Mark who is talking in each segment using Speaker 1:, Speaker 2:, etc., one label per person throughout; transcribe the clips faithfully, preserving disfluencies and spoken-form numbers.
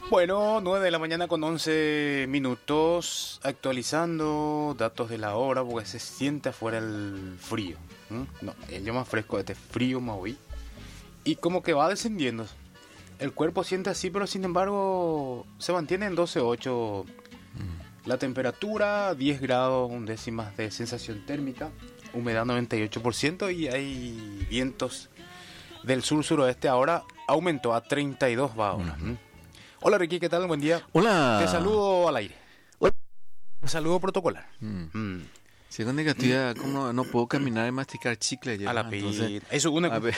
Speaker 1: Bueno, nueve de la mañana con once minutos, actualizando datos de la hora porque se siente afuera el frío. ¿Mm? No, el día más fresco, este frío me voy. Y como que va descendiendo. El cuerpo siente así, pero sin embargo se mantiene en doce punto ocho. Mm. La temperatura, diez grados, un décimas de sensación térmica, humedad noventa y ocho por ciento y hay vientos del sur-suroeste. Ahora aumentó a treinta y dos ahora. ¿Mm? Hola Ricky, ¿qué tal? Buen día.
Speaker 2: Hola.
Speaker 1: Te saludo al aire.
Speaker 2: Hola.
Speaker 1: Te saludo protocolar.
Speaker 2: Mm.
Speaker 1: Mm.
Speaker 2: Sí, con negativa, mm. como no puedo caminar y masticar chicle ya.
Speaker 1: A la pita. Eso una
Speaker 2: a, ver,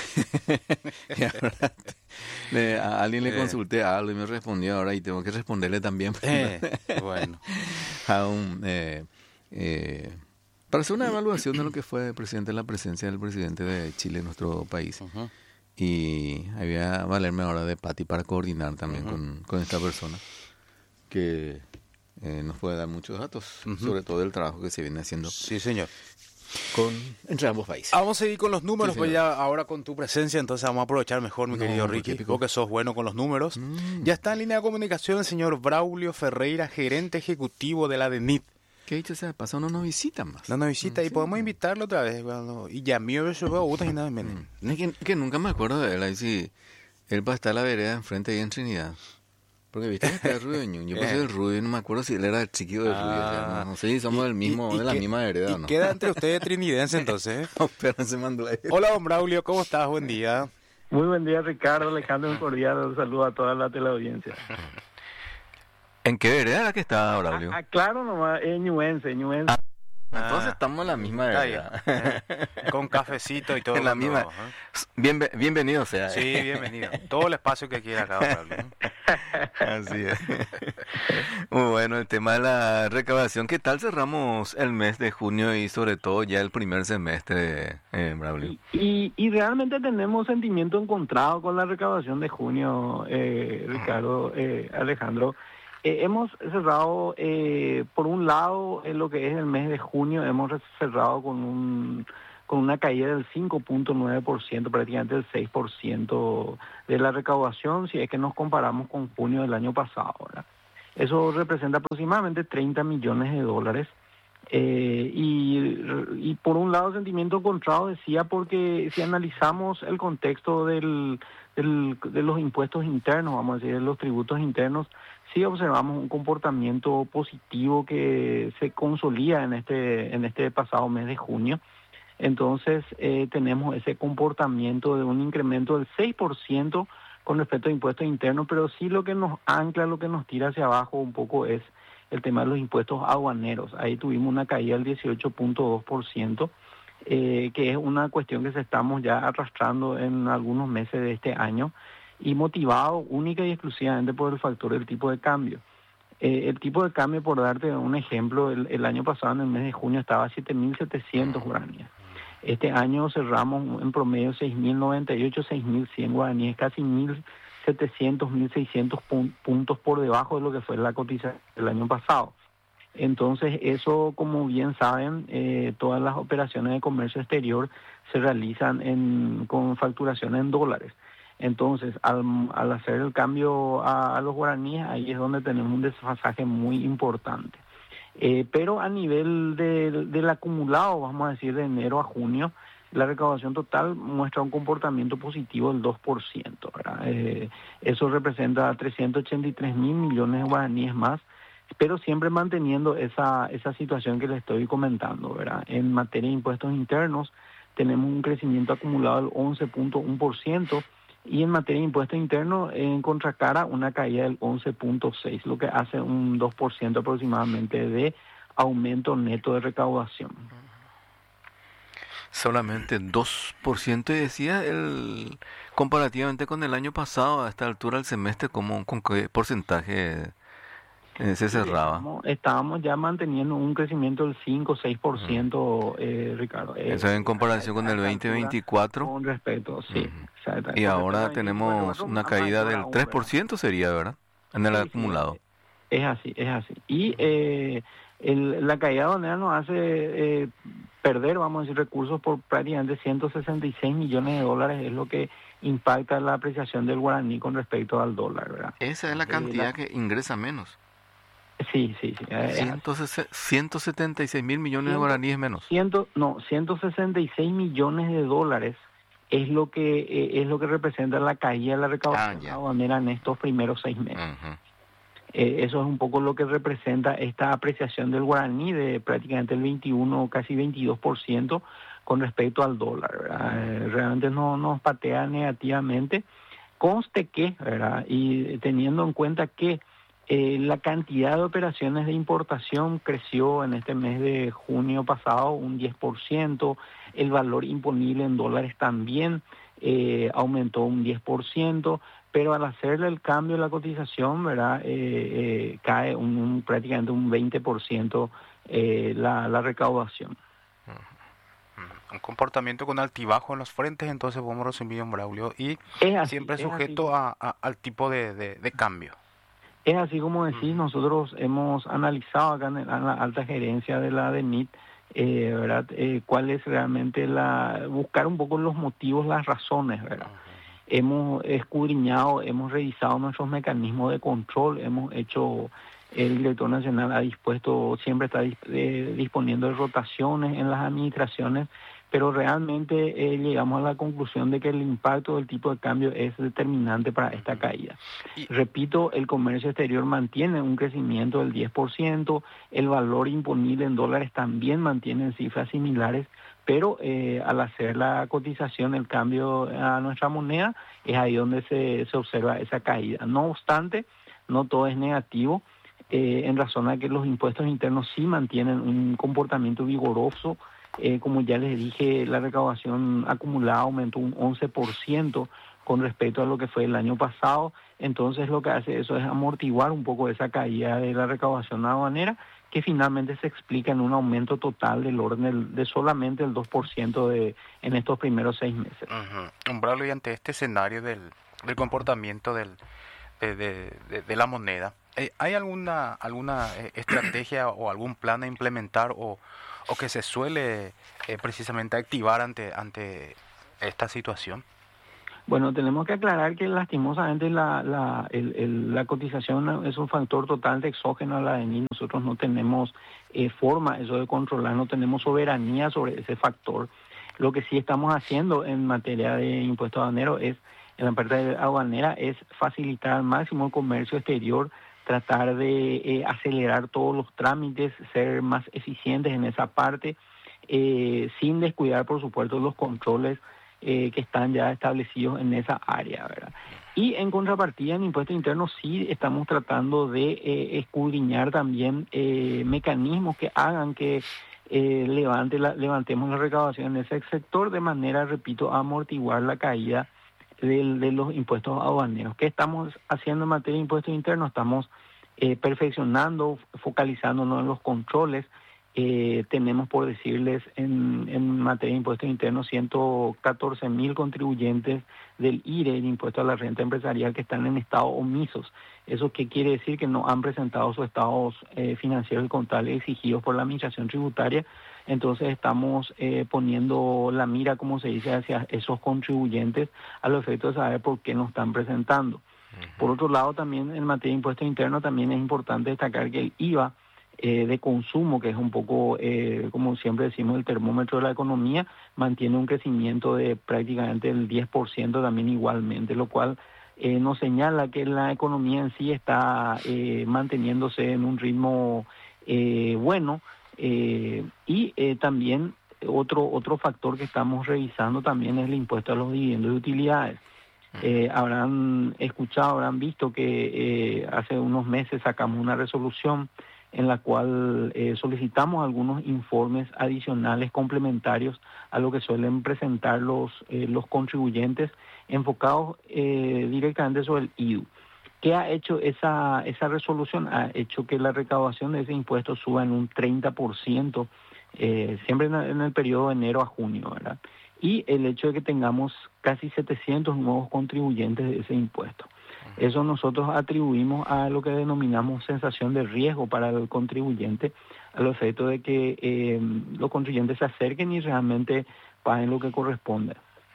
Speaker 2: le, a alguien le consulté algo y me respondió ahora y tengo que responderle también.
Speaker 1: Eh, bueno.
Speaker 2: a un, eh, eh, para hacer una evaluación de lo que fue presidente, la presencia del presidente de Chile en nuestro país. Uh-huh. Y había valerme ahora de Pati para coordinar también uh-huh. con, con esta persona que eh, nos puede dar muchos datos, uh-huh. sobre todo el trabajo que se viene haciendo.
Speaker 1: Sí, señor.
Speaker 2: Con, entre ambos países.
Speaker 1: Vamos a seguir con los números, sí, pues ya ahora con tu presencia, entonces vamos a aprovechar mejor, mi no, querido Ricky, vos que sos bueno con los números. Mm. Ya está en línea de comunicación el señor Braulio Ferreira, gerente ejecutivo de la DENIT.
Speaker 2: ¿Qué dicho sea? Pasa, no nos visita más.
Speaker 1: No nos visita, no, y sí, podemos invitarlo otra vez. Bueno, y ya mío yo veo gustas y nada menos.
Speaker 2: Mm. Que, que nunca me acuerdo de él, ahí sí. Él va a estar a la vereda enfrente ahí en Trinidad. Porque viste que está el Rubio Ñun. Yo pensé el Rubio, no me acuerdo si él era el chiquillo del Rubio. Ah, no, no sé si somos del mismo, y, y de la que, misma vereda o no.
Speaker 1: Queda entre ustedes trinidades entonces.
Speaker 2: No, pero se mandó ahí.
Speaker 1: Hola, don Braulio, ¿cómo estás? Buen día.
Speaker 3: Muy buen día, Ricardo. Alejandro, un cordial saludo a toda la teleaudiencia.
Speaker 2: ¿En qué vereda era que estaba, Braulio?
Speaker 3: Ah, claro, nomás, es ñuense, ñuense.
Speaker 2: Ah. Entonces ah, estamos en la misma vereda.
Speaker 1: Con cafecito y todo.
Speaker 2: En la misma. ¿Eh? Bien, bienvenido sea.
Speaker 1: Sí, bienvenido. Todo el espacio que quiera acá, Pablo.
Speaker 2: Así es. Muy bueno, el tema de la recaudación. ¿Qué tal cerramos el mes de junio y sobre todo ya el primer semestre, eh, Braulio?
Speaker 3: Y, y, y realmente tenemos sentimiento encontrado con la recaudación de junio, eh, Ricardo, eh, Alejandro. Eh, hemos cerrado, eh, por un lado, en lo que es el mes de junio, hemos cerrado con un con una caída del cinco punto nueve por ciento, prácticamente el seis por ciento de la recaudación, si es que nos comparamos con junio del año pasado, ¿verdad? Eso representa aproximadamente treinta millones de dólares. Eh, y, y por un lado, sentimiento encontrado, decía, porque si analizamos el contexto del, del, de los impuestos internos, vamos a decir, de los tributos internos, sí observamos un comportamiento positivo que se consolida en este en este pasado mes de junio. Entonces eh, tenemos ese comportamiento de un incremento del seis por ciento con respecto a impuestos internos, pero sí lo que nos ancla, lo que nos tira hacia abajo un poco es el tema de los impuestos aduaneros. Ahí tuvimos una caída del dieciocho punto dos por ciento, eh, que es una cuestión que se estamos ya arrastrando en algunos meses de este año, y motivado única y exclusivamente por el factor del tipo de cambio. Eh, el tipo de cambio, por darte un ejemplo, el, el año pasado en el mes de junio estaba a siete mil setecientos guaraníes. Este año cerramos en promedio seis mil noventa y ocho, seis mil cien guaraníes, casi mil setecientos, mil seiscientos pun- puntos por debajo de lo que fue la cotización del año pasado. Entonces eso, como bien saben, eh, todas las operaciones de comercio exterior se realizan en, con facturación en dólares. Entonces, al, al hacer el cambio a, a los guaraníes, ahí es donde tenemos un desfasaje muy importante. Eh, pero a nivel de, de, del acumulado, vamos a decir, de enero a junio, la recaudación total muestra un comportamiento positivo del dos por ciento, ¿verdad? Eh, eso representa trescientos ochenta y tres mil millones de guaraníes más, pero siempre manteniendo esa, esa situación que les estoy comentando, ¿verdad? En materia de impuestos internos, tenemos un crecimiento acumulado del once punto uno por ciento, y en materia de impuestos internos, en contracara, una caída del once punto seis por ciento, lo que hace un dos por ciento aproximadamente de aumento neto de recaudación.
Speaker 2: Solamente dos por ciento, y decía, el comparativamente con el año pasado, a esta altura del semestre, ¿cómo, ¿con qué porcentaje eh, se cerraba?
Speaker 3: Estábamos, estábamos ya manteniendo un crecimiento del cinco o seis por ciento, uh-huh. eh, Ricardo. Eh,
Speaker 2: Eso en comparación con el veinte veinticuatro.
Speaker 3: Con respecto, sí.
Speaker 2: Uh-huh. Y ahora tenemos una caída del tres por ciento, sería, ¿verdad? En el sí, acumulado.
Speaker 3: Sí, es así, es así. Y eh, el, la caída aduanera nos hace eh, perder, vamos a decir, recursos por prácticamente ciento sesenta y seis millones de dólares, es lo que impacta la apreciación del guaraní con respecto al dólar, ¿verdad?
Speaker 2: Esa es la cantidad eh, la... que ingresa menos.
Speaker 3: Sí, sí, sí.
Speaker 2: ciento setenta y seis mil millones de guaraníes menos.
Speaker 3: Ciento, no, ciento sesenta y seis millones de dólares es lo que eh, es lo que representa la caída de la recaudación ah, aduanera en estos primeros seis meses. Uh-huh. Eh, eso es un poco lo que representa esta apreciación del guaraní de prácticamente el veintiuno, casi veintidós por ciento con respecto al dólar, ¿verdad? Eh, realmente no nos patea negativamente. Conste que, ¿verdad? Y teniendo en cuenta que Eh, la cantidad de operaciones de importación creció en este mes de junio pasado un diez por ciento, el valor imponible en dólares también eh, aumentó un diez por ciento, pero al hacerle el cambio de la cotización, ¿verdad? Eh, eh, cae un, un, prácticamente un veinte por ciento eh, la, la recaudación.
Speaker 1: Un comportamiento con altibajo en los frentes, entonces podemos resumir en Braulio, y
Speaker 3: así,
Speaker 1: siempre sujeto a, a, al tipo de, de, de cambio.
Speaker 3: Es así como decís, nosotros hemos analizado acá en la alta gerencia de la D N I T, eh, ¿verdad? Eh, cuál es realmente la... buscar un poco los motivos, las razones, ¿verdad? Uh-huh. Hemos escudriñado, hemos revisado nuestros mecanismos de control, hemos hecho... El director nacional ha dispuesto, siempre está eh, disponiendo de rotaciones en las administraciones, pero realmente eh, llegamos a la conclusión de que el impacto del tipo de cambio es determinante para esta caída. Repito, el comercio exterior mantiene un crecimiento del diez por ciento, el valor imponible en dólares también mantiene cifras similares, pero eh, al hacer la cotización, el cambio a nuestra moneda, es ahí donde se, se observa esa caída. No obstante, no todo es negativo. Eh, en razón a que los impuestos internos sí mantienen un comportamiento vigoroso. Eh, como ya les dije, la recaudación acumulada aumentó un once por ciento con respecto a lo que fue el año pasado. Entonces lo que hace eso es amortiguar un poco esa caída de la recaudación aduanera, que finalmente se explica en un aumento total del orden de solamente el dos por ciento de, en estos primeros seis meses.
Speaker 1: Uh-huh. Umbralo, y ante este escenario del, del comportamiento del, de, de, de, de la moneda, ¿hay alguna alguna estrategia o algún plan a implementar o, o que se suele eh, precisamente activar ante ante esta situación?
Speaker 3: Bueno, tenemos que aclarar que lastimosamente la la, el, el, la cotización es un factor totalmente exógeno a la D N I. Nosotros no tenemos eh, forma eso de controlar, no tenemos soberanía sobre ese factor. Lo que sí estamos haciendo en materia de impuestos aduaneros es, en la parte aduanera, es facilitar al máximo el comercio exterior, tratar de eh, acelerar todos los trámites, ser más eficientes en esa parte, eh, sin descuidar, por supuesto, los controles eh, que están ya establecidos en esa área, ¿verdad? Y en contrapartida, en impuestos internos sí estamos tratando de eh, escudriñar también eh, mecanismos que hagan que eh, levante la, levantemos la recaudación en ese sector de manera, repito, a amortiguar la caída De, de los impuestos aduaneros. ¿Qué estamos haciendo en materia de impuestos internos? Estamos eh, perfeccionando, focalizándonos en los controles. Eh, tenemos, por decirles, en, en materia de impuestos internos, ciento catorce mil contribuyentes del I R E, el impuesto a la renta empresarial, que están en estado omisos. ¿Eso qué quiere decir? Que no han presentado sus estados eh, financieros y contables exigidos por la administración tributaria. Entonces estamos eh, poniendo la mira, como se dice, hacia esos contribuyentes a los efectos de saber por qué no están presentando. Uh-huh. Por otro lado, también en materia de impuestos internos, también es importante destacar que el I V A eh, de consumo, que es un poco, eh, como siempre decimos, el termómetro de la economía, mantiene un crecimiento de prácticamente el diez por ciento también igualmente, lo cual eh, nos señala que la economía en sí está eh, manteniéndose en un ritmo eh, bueno. Eh, y eh, también otro otro factor que estamos revisando también es el impuesto a los dividendos y utilidades. Eh, habrán escuchado, habrán visto que eh, hace unos meses sacamos una resolución en la cual eh, solicitamos algunos informes adicionales complementarios a lo que suelen presentar los, eh, los contribuyentes, enfocados eh, directamente sobre el I V A. ¿Qué ha hecho esa esa resolución? Ha hecho que la recaudación de ese impuesto suba en un treinta por ciento, eh, siempre en, en el periodo de enero a junio, ¿verdad? Y el hecho de que tengamos casi setecientos nuevos contribuyentes de ese impuesto. Eso nosotros atribuimos a lo que denominamos sensación de riesgo para el contribuyente, al efecto de que eh, los contribuyentes se acerquen y realmente paguen lo que corresponde.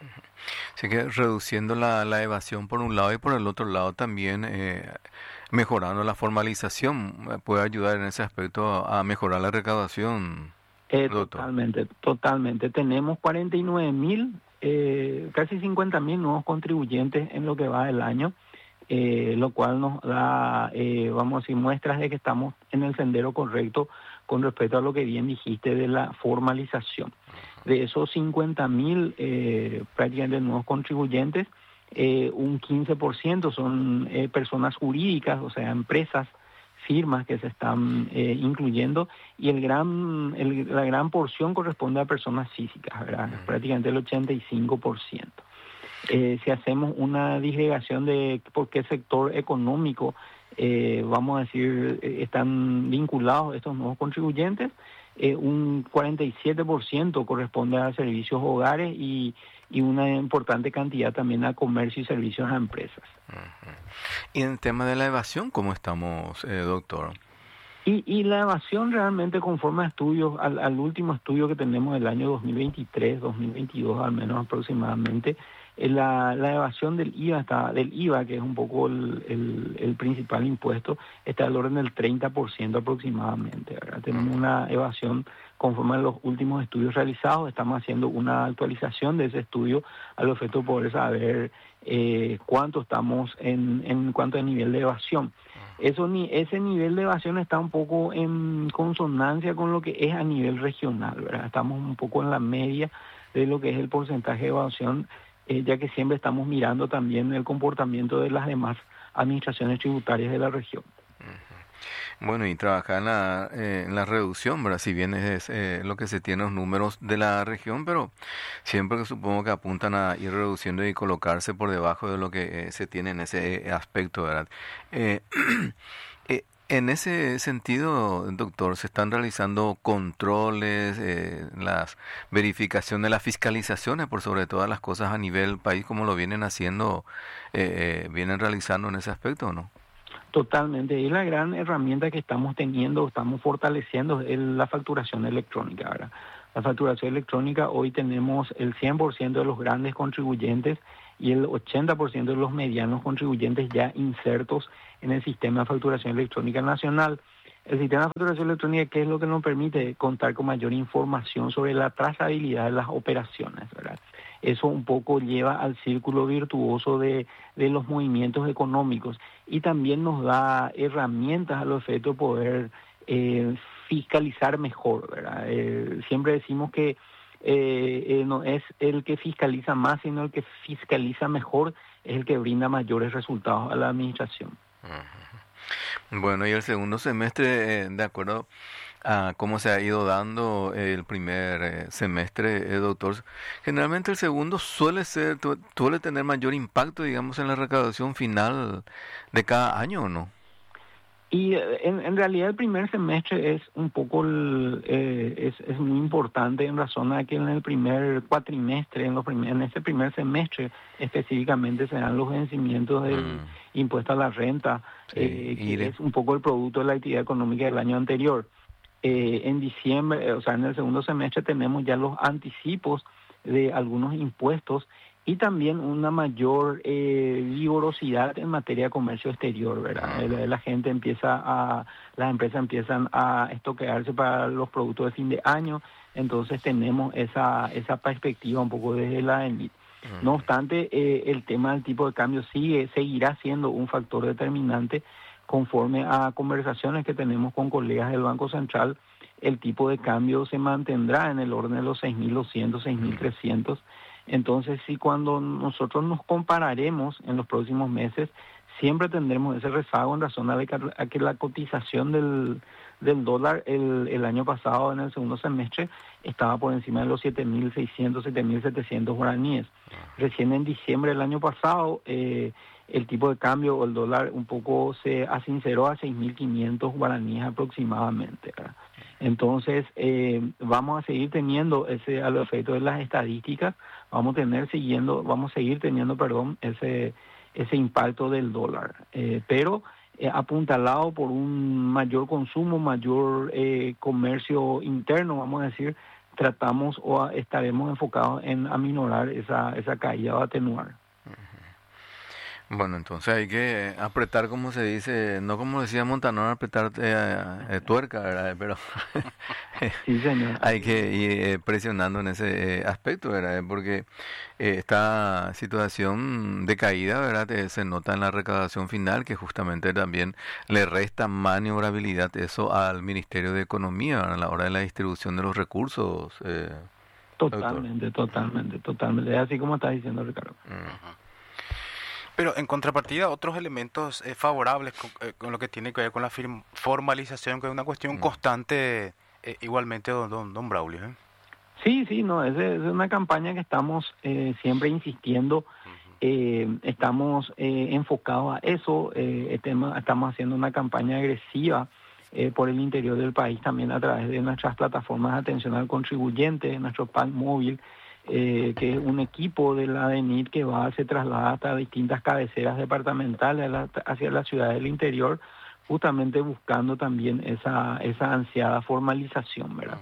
Speaker 2: Así que reduciendo la, la evasión por un lado y por el otro lado también eh, mejorando la formalización eh, puede ayudar en ese aspecto a mejorar la recaudación,
Speaker 3: Eh,
Speaker 2: doctor.
Speaker 3: totalmente, totalmente. Tenemos cuarenta y nueve mil, eh, casi cincuenta mil nuevos contribuyentes en lo que va del año, eh, lo cual nos da, eh, vamos a decir, muestras de que estamos en el sendero correcto con respecto a lo que bien dijiste de la formalización. De esos cincuenta mil eh, prácticamente nuevos contribuyentes, eh, un quince por ciento son eh, personas jurídicas, o sea, empresas, firmas que se están eh, incluyendo, y el gran el, la gran porción corresponde a personas físicas, ¿verdad? Uh-huh. Prácticamente el ochenta y cinco por ciento. Eh, si hacemos una disgregación de por qué sector económico, eh, vamos a decir, eh, están vinculados estos nuevos contribuyentes, eh, un cuarenta y siete por ciento corresponde a servicios hogares y, y una importante cantidad también a comercio y servicios a empresas.
Speaker 2: Uh-huh. Y en el tema de la evasión, ¿cómo estamos, eh, doctor?
Speaker 3: Y, y la evasión realmente, conforme a estudios, al, al último estudio que tenemos del año dos mil veintitrés, dos mil veintidós al menos aproximadamente, eh, la, la evasión del I V A, está, del I V A, que es un poco el, el, el principal impuesto, está al orden del treinta por ciento aproximadamente, ¿verdad? Tenemos una evasión conforme a los últimos estudios realizados. Estamos haciendo una actualización de ese estudio al efecto de poder saber eh, cuánto estamos en, en cuanto a nivel de evasión. Eso ni ese nivel de evasión está un poco en consonancia con lo que es a nivel regional, ¿verdad? Estamos un poco en la media de lo que es el porcentaje de evasión, eh, ya que siempre estamos mirando también el comportamiento de las demás administraciones tributarias de la región.
Speaker 2: Bueno, y trabajar en la, eh, en la reducción, ¿verdad? Si bien es eh, lo que se tiene los números de la región, pero siempre que supongo que apuntan a ir reduciendo y colocarse por debajo de lo que eh, se tiene en ese aspecto, ¿verdad? Eh, eh, en ese sentido, doctor, ¿se están realizando controles, eh, las verificaciones, las fiscalizaciones por sobre todas las cosas a nivel país, como lo vienen haciendo, eh, eh, vienen realizando en ese aspecto o no?
Speaker 3: Totalmente, y la gran herramienta que estamos teniendo, estamos fortaleciendo es la facturación electrónica, ¿verdad? La facturación electrónica, hoy tenemos el cien por ciento de los grandes contribuyentes y el ochenta por ciento de los medianos contribuyentes ya insertos en el sistema de facturación electrónica nacional. El sistema de facturación electrónica, ¿qué es lo que nos permite? Contar con mayor información sobre la trazabilidad de las operaciones, ¿verdad? Eso un poco lleva al círculo virtuoso de, de los movimientos económicos y también nos da herramientas a los efectos de poder eh, fiscalizar mejor, ¿verdad? Eh, siempre decimos que eh, eh, no es el que fiscaliza más, sino el que fiscaliza mejor es el que brinda mayores resultados a la administración.
Speaker 2: Uh-huh. Bueno, y el segundo semestre, eh, de acuerdo a cómo se ha ido dando el primer eh, semestre, eh, doctor, generalmente el segundo suele ser, suele tener mayor impacto, digamos, en la recaudación final de cada año, ¿o no?
Speaker 3: Y en, en realidad el primer semestre es un poco, el, eh, es, es muy importante en razón a que en el primer cuatrimestre, en, los primer, en ese primer semestre específicamente se dan los vencimientos del mm. impuesto a la renta, sí, eh, que de... es un poco el producto de la actividad económica del año anterior. Eh, en diciembre, o sea, en el segundo semestre tenemos ya los anticipos de algunos impuestos y también una mayor eh, vigorosidad en materia de comercio exterior, ¿verdad? La, la gente empieza a, las empresas empiezan a estoquearse para los productos de fin de año, entonces tenemos esa esa perspectiva un poco desde la ENIT. No obstante, eh, el tema del tipo de cambio sigue seguirá siendo un factor determinante conforme a conversaciones que tenemos con colegas del Banco Central. El tipo de cambio se mantendrá en el orden de los seis mil doscientos, seis mil trescientos. Entonces, sí, cuando nosotros nos compararemos en los próximos meses, siempre tendremos ese rezago en razón a que, a que la cotización del, del dólar el, el año pasado, en el segundo semestre, estaba por encima de los siete mil seiscientos, siete mil setecientos guaraníes. Recién en diciembre del año pasado, eh, el tipo de cambio o el dólar un poco se asinceró a seis mil quinientos guaraníes aproximadamente, ¿verdad? Entonces, eh, vamos a seguir teniendo ese, a los efectos de las estadísticas, vamos a tener siguiendo, vamos a seguir teniendo, perdón, ese ese impacto del dólar, eh, pero eh, apuntalado por un mayor consumo, mayor eh, comercio interno, vamos a decir, tratamos o estaremos enfocados en aminorar esa, esa caída o atenuar.
Speaker 2: Bueno, entonces hay que apretar, como se dice, no como decía Montanón, apretar eh, eh, tuerca, ¿verdad? Pero
Speaker 3: sí, señor.
Speaker 2: Hay que ir eh, presionando en ese eh, aspecto, ¿verdad? Porque eh, esta situación de caída, ¿verdad? Eh, se nota en la recaudación final, que justamente también le resta maniobrabilidad eso al Ministerio de Economía, ¿verdad? A la hora de la distribución de los recursos. Eh,
Speaker 3: totalmente,
Speaker 2: doctor.
Speaker 3: totalmente, totalmente. Es así como estás diciendo, Ricardo.
Speaker 2: Uh-huh.
Speaker 1: Pero en contrapartida, otros elementos eh, favorables con, eh, con lo que tiene que ver con la firm- formalización, que es una cuestión uh-huh. constante, eh, igualmente, don, don, don Braulio. ¿eh?
Speaker 3: Sí, sí, no, es, es una campaña que estamos eh, siempre insistiendo, uh-huh. eh, estamos eh, enfocados a eso, eh, estemos, estamos haciendo una campaña agresiva eh, por el interior del país, también a través de nuestras plataformas de atención al contribuyente, nuestro P A L móvil, Eh, que es un equipo de la A D N I T que va, se traslada hasta distintas cabeceras departamentales la, hacia la ciudad del interior, justamente buscando también esa esa ansiada formalización, ¿verdad?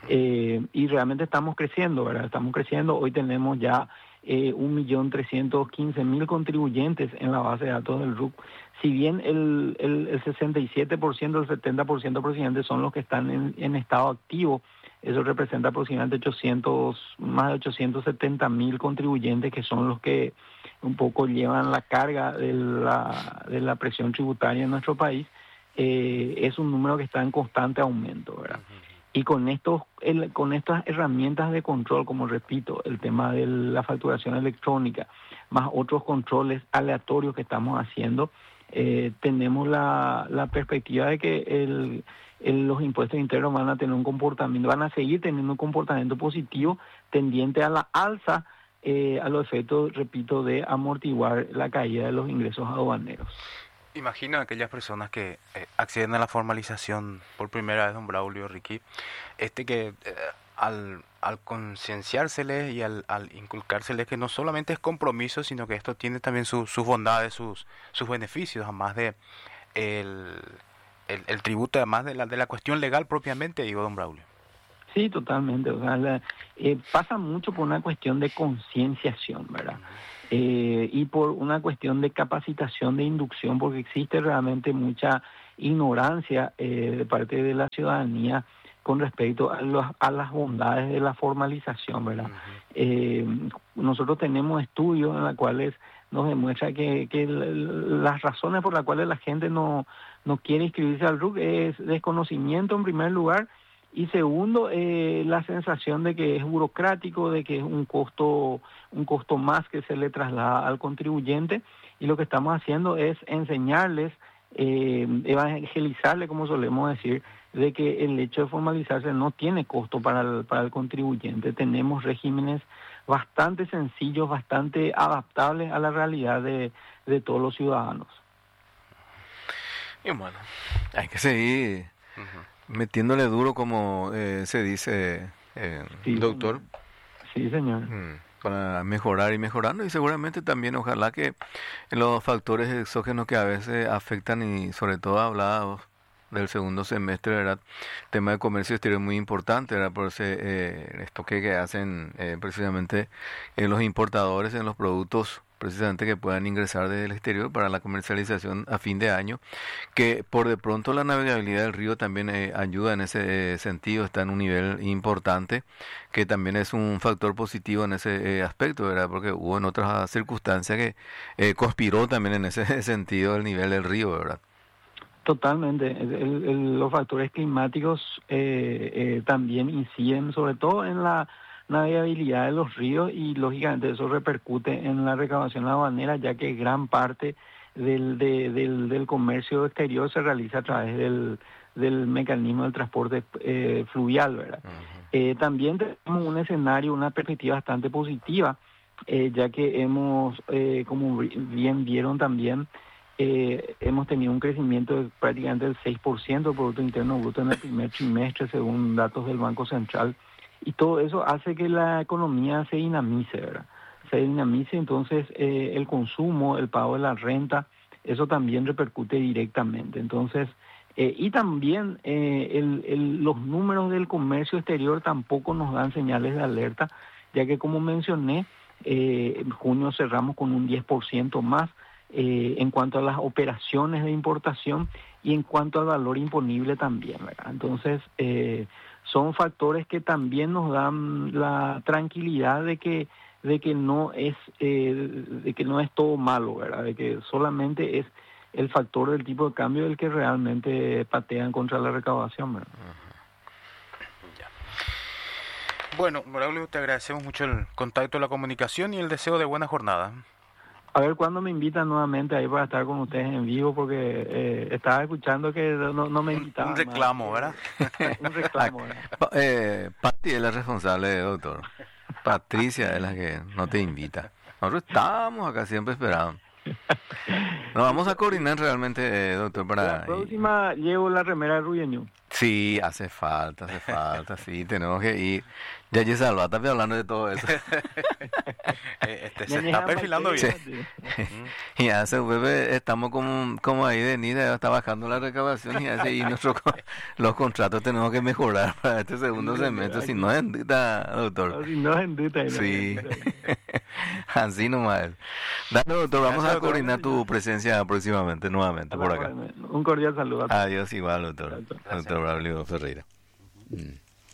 Speaker 3: Eh, y realmente estamos creciendo, ¿verdad? Estamos creciendo, hoy tenemos ya eh, un millón trescientos quince mil contribuyentes en la base de datos del R U C. Si bien el, el, el sesenta y siete por ciento, el setenta por ciento presidentes son los que están en, en estado activo, eso representa aproximadamente ochocientos, más de ochocientos setenta mil contribuyentes que son los que un poco llevan la carga de la, de la presión tributaria en nuestro país. Eh, es un número que está en constante aumento, ¿verdad? Y con estos, el, con estas herramientas de control, como repito, el tema de la facturación electrónica, más otros controles aleatorios que estamos haciendo, eh, tenemos la, la perspectiva de que el El, los impuestos internos van a tener un comportamiento, van a seguir teniendo un comportamiento positivo tendiente a la alza, eh, a los efectos, repito, de amortiguar la caída de los ingresos aduaneros.
Speaker 1: Imagina aquellas personas que eh, acceden a la formalización por primera vez, don Braulio, Ricky, este que eh, al, al concienciárseles y al, al inculcárseles que no solamente es compromiso, sino que esto tiene también su, sus bondades, sus, sus beneficios, además de el... El, el tributo, además de la de la cuestión legal propiamente, digo, don Braulio.
Speaker 3: Sí, totalmente. O sea, la, eh, pasa mucho por una cuestión de concienciación, ¿verdad? Uh-huh. Eh, y por una cuestión de capacitación, de inducción, porque existe realmente mucha ignorancia eh, de parte de la ciudadanía con respecto a, los, a las bondades de la formalización, ¿verdad? Uh-huh. Eh, nosotros tenemos estudios en los cuales nos demuestra que, que las razones por las cuales la gente no, no quiere inscribirse al R U C es desconocimiento en primer lugar, y segundo, eh, la sensación de que es burocrático, de que es un costo, un costo más que se le traslada al contribuyente, y lo que estamos haciendo es enseñarles, eh, evangelizarles, como solemos decir, de que el hecho de formalizarse no tiene costo para el, para el contribuyente. Tenemos regímenes bastante sencillos, bastante adaptables a la realidad de, de todos los ciudadanos.
Speaker 2: Y bueno, hay que seguir uh-huh. metiéndole duro, como eh, se dice, eh,
Speaker 3: sí,
Speaker 2: doctor.
Speaker 3: Señor. Sí, señor.
Speaker 2: Mm, para mejorar y mejorando, y seguramente también ojalá que los factores exógenos que a veces afectan, y sobre todo hablados del segundo semestre, ¿verdad? El tema de comercio exterior es muy importante, ¿verdad? Por ese, eh, esto que, que hacen eh, precisamente eh, los importadores en los productos precisamente que puedan ingresar desde el exterior para la comercialización a fin de año, que por de pronto la navegabilidad del río también eh, ayuda en ese eh, sentido, está en un nivel importante, que también es un factor positivo en ese eh, aspecto, ¿verdad? Porque hubo en otras circunstancias que eh, conspiró también en ese sentido el nivel del río, ¿verdad?
Speaker 3: Totalmente. El, el, los factores climáticos eh, eh, también inciden, sobre todo en la navegabilidad de los ríos, y lógicamente eso repercute en la recaudación aduanera, ya que gran parte del, de, del, del comercio exterior se realiza a través del, del mecanismo del transporte eh, fluvial, ¿verdad? Uh-huh. Eh, también tenemos un escenario, una perspectiva bastante positiva, eh, ya que hemos, eh, como bien vieron también, Eh, hemos tenido un crecimiento de prácticamente del seis por ciento del Producto Interno Bruto en el primer trimestre, según datos del Banco Central, y todo eso hace que la economía se dinamice, ¿verdad? Se dinamice, entonces eh, el consumo, el pago de la renta, eso también repercute directamente. Entonces, Eh, y también eh, el, el, los números del comercio exterior tampoco nos dan señales de alerta, ya que como mencioné, eh, en junio cerramos con un diez por ciento más eh, en cuanto a las operaciones de importación y en cuanto al valor imponible también, ¿verdad? Entonces, eh, son factores que también nos dan la tranquilidad de que de que no es eh, de que no es todo malo, ¿verdad? De que solamente es el factor del tipo de cambio el que realmente patean contra la recaudación, ¿verdad?
Speaker 1: Ya. Bueno, Braulio, te agradecemos mucho el contacto, la comunicación y el deseo de buena jornada.
Speaker 3: A ver cuándo me invitan nuevamente ahí para estar con ustedes en vivo, porque eh, estaba escuchando que no, no me invitaban.
Speaker 1: Un reclamo,
Speaker 3: más.
Speaker 1: ¿verdad?
Speaker 3: Un reclamo, ¿verdad?
Speaker 2: Pa- eh, Pati es la responsable, doctor. Patricia es la que no te invita. Nosotros estamos acá siempre esperando. Nos vamos a coordinar realmente, eh, doctor, para...
Speaker 3: La próxima llevo la remera de Ruyeño.
Speaker 2: Sí, hace falta, hace falta, sí, tenemos que ir. Ya ya Salva, está hablando de todo eso.
Speaker 1: este, se está perfilando bien.
Speaker 2: Sí. Y hace bebé, estamos como, como ahí de Nida, está bajando la recaudación y así y nuestros los contratos tenemos que mejorar para este segundo semestre, si no es endita, doctor.
Speaker 3: Si no es endita.
Speaker 2: Sí, así nomás. Dale, doctor, vamos a coordinar tu presencia próximamente, nuevamente, por acá.
Speaker 3: Un cordial saludo.
Speaker 2: Adiós, igual, doctor. Doctor Braulio Ferreira. Mm.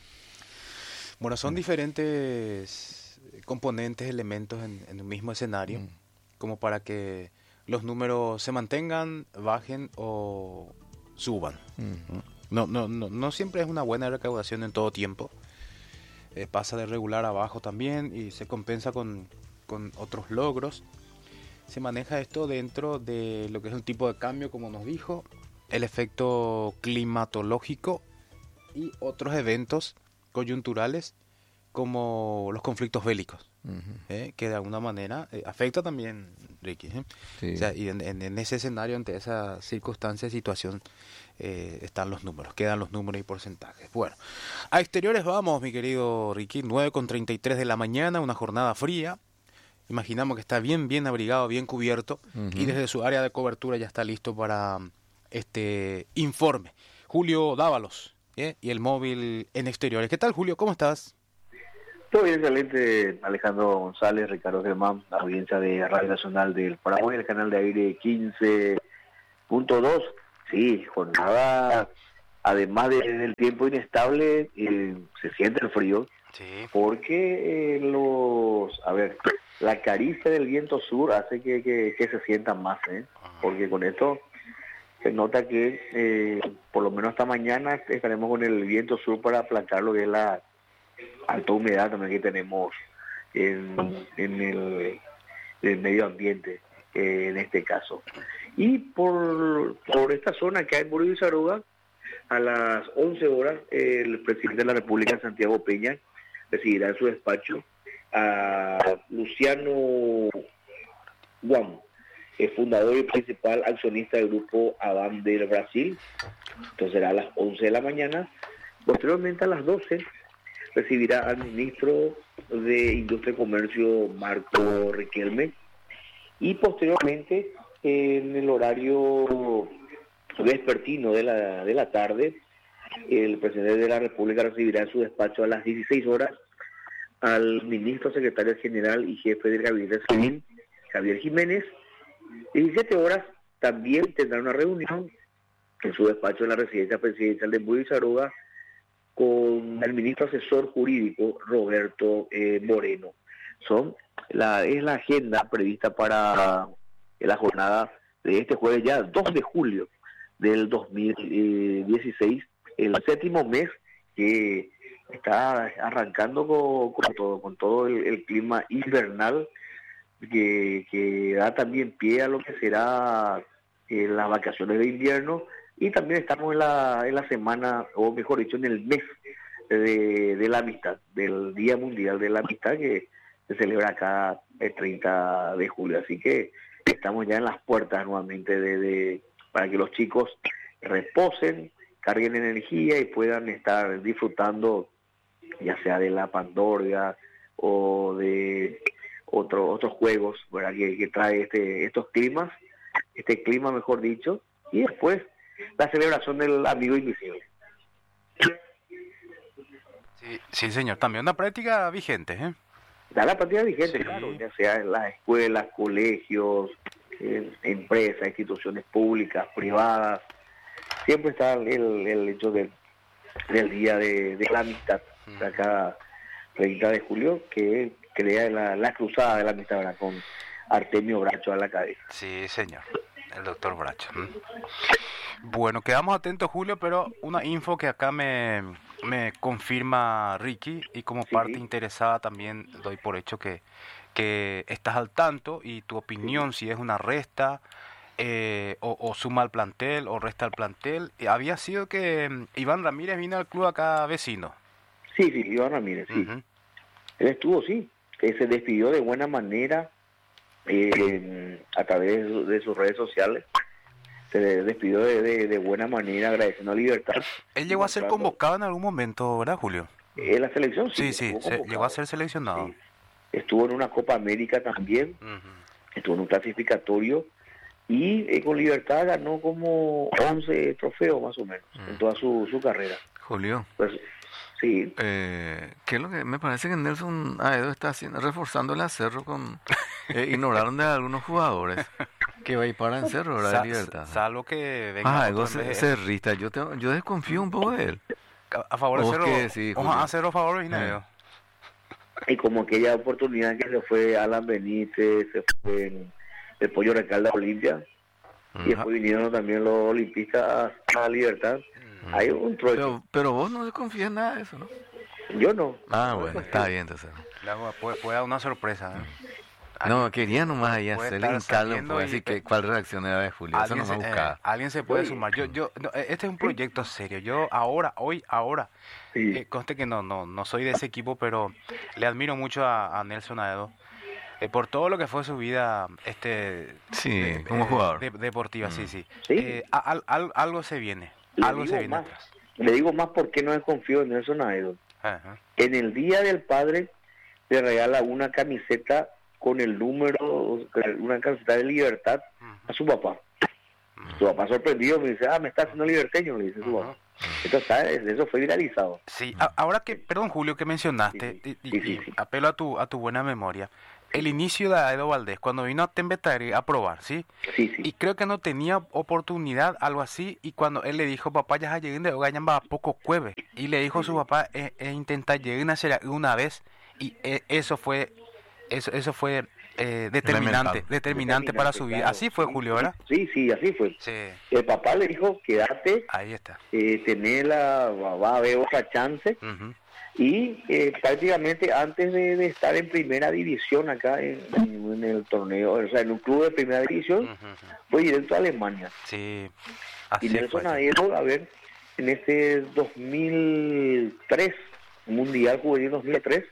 Speaker 1: Bueno, son diferentes componentes, elementos en, en el mismo escenario, mm. como para que los números se mantengan, bajen o suban. Mm. No, no, no, no siempre es una buena recaudación en todo tiempo. Eh, pasa de regular a bajo también y se compensa con, con otros logros. Se maneja esto dentro de lo que es un tipo de cambio, como nos dijo, el efecto climatológico y otros eventos coyunturales como los conflictos bélicos, uh-huh. ¿eh? que de alguna manera eh, afecta también, Ricky. ¿eh? Sí. O sea, y en, en, en ese escenario, ante esa circunstancia, situación, eh, están los números, quedan los números y porcentajes. Bueno, a exteriores vamos, mi querido Ricky, nueve con treinta y tres de la mañana, una jornada fría. Imaginamos que está bien, bien abrigado, bien cubierto, uh-huh. y desde su área de cobertura ya está listo para este informe. Julio Dávalos, ¿eh? y el móvil en exteriores. ¿Qué tal, Julio? ¿Cómo estás?
Speaker 4: Todo bien, excelente. Alejandro González, Ricardo Germán, la audiencia de Radio Nacional del Paraguay, el canal de aire quince punto dos. Sí, jornada, además de, del tiempo inestable, eh, se siente el frío, sí. porque eh, los, a ver, la caricia del viento sur hace que, que, que se sienta más, ¿eh? porque con esto se nota que eh, por lo menos hasta mañana estaremos con el viento sur para aplacar lo que es la alta humedad también que tenemos en, en, el, en el medio ambiente, eh, en este caso. Y por, por esta zona que hay en Burgo y Saruga, a las once horas, eh, el presidente de la República, Santiago Peña, recibirá en su despacho a Luciano Guam, el fundador y principal accionista del grupo Avan del Brasil. Entonces será a las once de la mañana. Posteriormente, a las doce, recibirá al ministro de Industria y Comercio, Marco Riquelme. Y posteriormente, en el horario vespertino de la, de la tarde, el presidente de la República recibirá en su despacho a las dieciséis horas al ministro secretario general y jefe del Gabinete Civil, Javier Jiménez. diecisiete horas también tendrá una reunión en su despacho en la residencia presidencial de Burgo y Saruga con el ministro asesor jurídico Roberto eh, Moreno. Son la es la agenda prevista para la jornada de este jueves, ya dos de julio del dos mil dieciséis, el séptimo mes que está arrancando con, con todo, con todo el, el clima invernal que, que da también pie a lo que será eh, las vacaciones de invierno, y también estamos en la, en la semana, o mejor dicho, en el mes de, de la amistad, del Día Mundial de la Amistad que se celebra acá el treinta de julio. Así que estamos ya en las puertas nuevamente de, de para que los chicos reposen, carguen energía y puedan estar disfrutando ya sea de la pandorga o de otro, otros juegos, ¿verdad? Que, que trae este estos climas, este clima mejor dicho, y después la celebración del amigo invisible.
Speaker 1: Sí, sí, señor. También una práctica vigente, ¿eh?
Speaker 4: Da la práctica vigente,
Speaker 1: Sí.
Speaker 4: claro, ya sea en las escuelas, colegios, en empresas, instituciones públicas, privadas. Siempre está el, el hecho de, del Día de, de la Amistad, de cada treinta de julio, que crea la, la cruzada de la amistad, ¿verdad? Con Artemio Bracho a la cabeza.
Speaker 1: Sí, señor. El doctor Bracho. ¿Mm? Bueno, quedamos atentos, Julio, pero una info que acá me, me confirma Ricky, y como
Speaker 4: Sí,
Speaker 1: parte
Speaker 4: sí.
Speaker 1: interesada también doy por hecho que, que estás al tanto, y tu opinión, si es una resta eh, o, o suma al plantel o resta al plantel. Eh, había sido que mm, Iván Ramírez vino al club acá vecino.
Speaker 4: Sí, sí, Iván Ramírez, sí.
Speaker 1: Ujú.
Speaker 4: Él estuvo, sí, que se despidió de buena manera eh, a través de, su- de sus redes sociales. Se despidió de, de, de buena manera, agradeciendo a Libertad.
Speaker 1: Él llegó a ser
Speaker 4: mostrando-
Speaker 1: convocado en algún momento, ¿verdad, Julio?
Speaker 4: En la selección, sí.
Speaker 1: Sí, sí,
Speaker 4: estuvo
Speaker 1: se-
Speaker 4: convocado.
Speaker 1: llegó a ser seleccionado.
Speaker 4: Sí. Estuvo en una Copa América también,
Speaker 1: Ujú.
Speaker 4: estuvo en un clasificatorio y eh, con Libertad ganó como once trofeos más o menos en toda su, su carrera.
Speaker 2: Julio,
Speaker 4: Pues sí,
Speaker 2: eh, ¿qué es lo que me parece que Nelson Aedo está haciendo? Reforzando el acerro con... Eh, ignoraron de algunos jugadores que va a ir para en cerro, ¿verdad?
Speaker 1: Sa-
Speaker 2: De Libertad.
Speaker 1: salvo que venga
Speaker 2: Ah,
Speaker 1: otro
Speaker 2: algo
Speaker 1: en
Speaker 2: ce-
Speaker 1: vez de-
Speaker 2: cerrista. Yo, tengo- yo desconfío un poco de él.
Speaker 1: a, a favor de
Speaker 2: ¿Vos
Speaker 1: Cerro.
Speaker 2: qué decís,
Speaker 1: Ojo,
Speaker 2: Julio?
Speaker 1: a Cerro a favor de Guineo.
Speaker 4: y como aquella oportunidad que se fue Alan Benítez, se fue el Pollo Recalda a Olimpia, y después vinieron también los olimpistas a la Libertad. Hay un trueque.
Speaker 2: Pero, pero vos no desconfías nada de eso, ¿no?
Speaker 4: Yo no.
Speaker 2: Ah, bueno, está bien entonces.
Speaker 1: Luego puede, puede dar una sorpresa. ¿eh?
Speaker 2: No, quería nomás ahí
Speaker 1: puede
Speaker 2: hacerle
Speaker 1: estar
Speaker 2: hincarle,
Speaker 1: saliendo
Speaker 2: puedo
Speaker 1: y-
Speaker 2: decir que cuál reacción era de Julio. Eso
Speaker 1: Alguien
Speaker 2: no me
Speaker 1: se, eh,
Speaker 2: buscaba.
Speaker 1: alguien se puede
Speaker 4: Sí.
Speaker 1: sumar. Yo, yo, no, eh, este es un proyecto serio. Yo ahora, hoy, ahora,
Speaker 4: Sí.
Speaker 1: eh, conste que no, no, no soy de ese equipo, pero le admiro mucho a, a Nelson Aedo eh, por todo lo que fue su vida, este,
Speaker 2: Sí,
Speaker 1: de-
Speaker 2: como
Speaker 1: eh,
Speaker 2: jugador.
Speaker 1: de- deportiva, sí, sí.
Speaker 4: Sí.
Speaker 1: Eh, a- al- al- algo se viene,
Speaker 4: Le
Speaker 1: algo se
Speaker 4: digo
Speaker 1: viene
Speaker 4: más.
Speaker 1: atrás.
Speaker 4: Le digo más porque no desconfío en Nelson Aedo.
Speaker 1: Ajá.
Speaker 4: En el Día del Padre le regala una camiseta con el número, una camiseta de Libertad a su papá. Su papá sorprendido me dice, ah, me está haciendo liberteño, le dice su papá. Entonces, ¿sabes? Eso fue viralizado.
Speaker 1: Sí, a- ahora que, perdón Julio, que mencionaste,
Speaker 4: Sí, sí.
Speaker 1: y,
Speaker 4: Sí,
Speaker 1: y-
Speaker 4: sí,
Speaker 1: y
Speaker 4: sí.
Speaker 1: apelo a tu, a tu buena memoria, el inicio de Aedo Valdés, cuando vino a Tembetari a probar, ¿sí?
Speaker 4: Sí, sí.
Speaker 1: Y creo que no tenía oportunidad, algo así, y cuando él le dijo, papá, ya lleguen de Ogayamba a poco cueve, y le dijo a su papá, e, e intentar llegar a ser una vez, y e- eso fue, eso, eso fue eh, determinante,
Speaker 2: Elemental.
Speaker 1: determinante para su vida.
Speaker 4: Claro.
Speaker 1: Así fue,
Speaker 4: Sí,
Speaker 1: Julio, ¿verdad?
Speaker 4: Sí, sí, así fue.
Speaker 1: Sí,
Speaker 4: El papá le dijo, quédate,
Speaker 1: ahí está.
Speaker 4: eh, tener la, va va a haber otra chance.
Speaker 1: Ujú.
Speaker 4: Y eh, prácticamente antes de, de estar en primera división acá en, en- en el torneo, o sea, en un club de primera división,
Speaker 1: Ujú, ujú.
Speaker 4: fue directo a Alemania.
Speaker 1: Sí,
Speaker 4: Y
Speaker 1: así
Speaker 4: Nelson
Speaker 1: fue.
Speaker 4: Aedo, a ver, en este dos mil tres, Mundial Juvenil dos mil tres,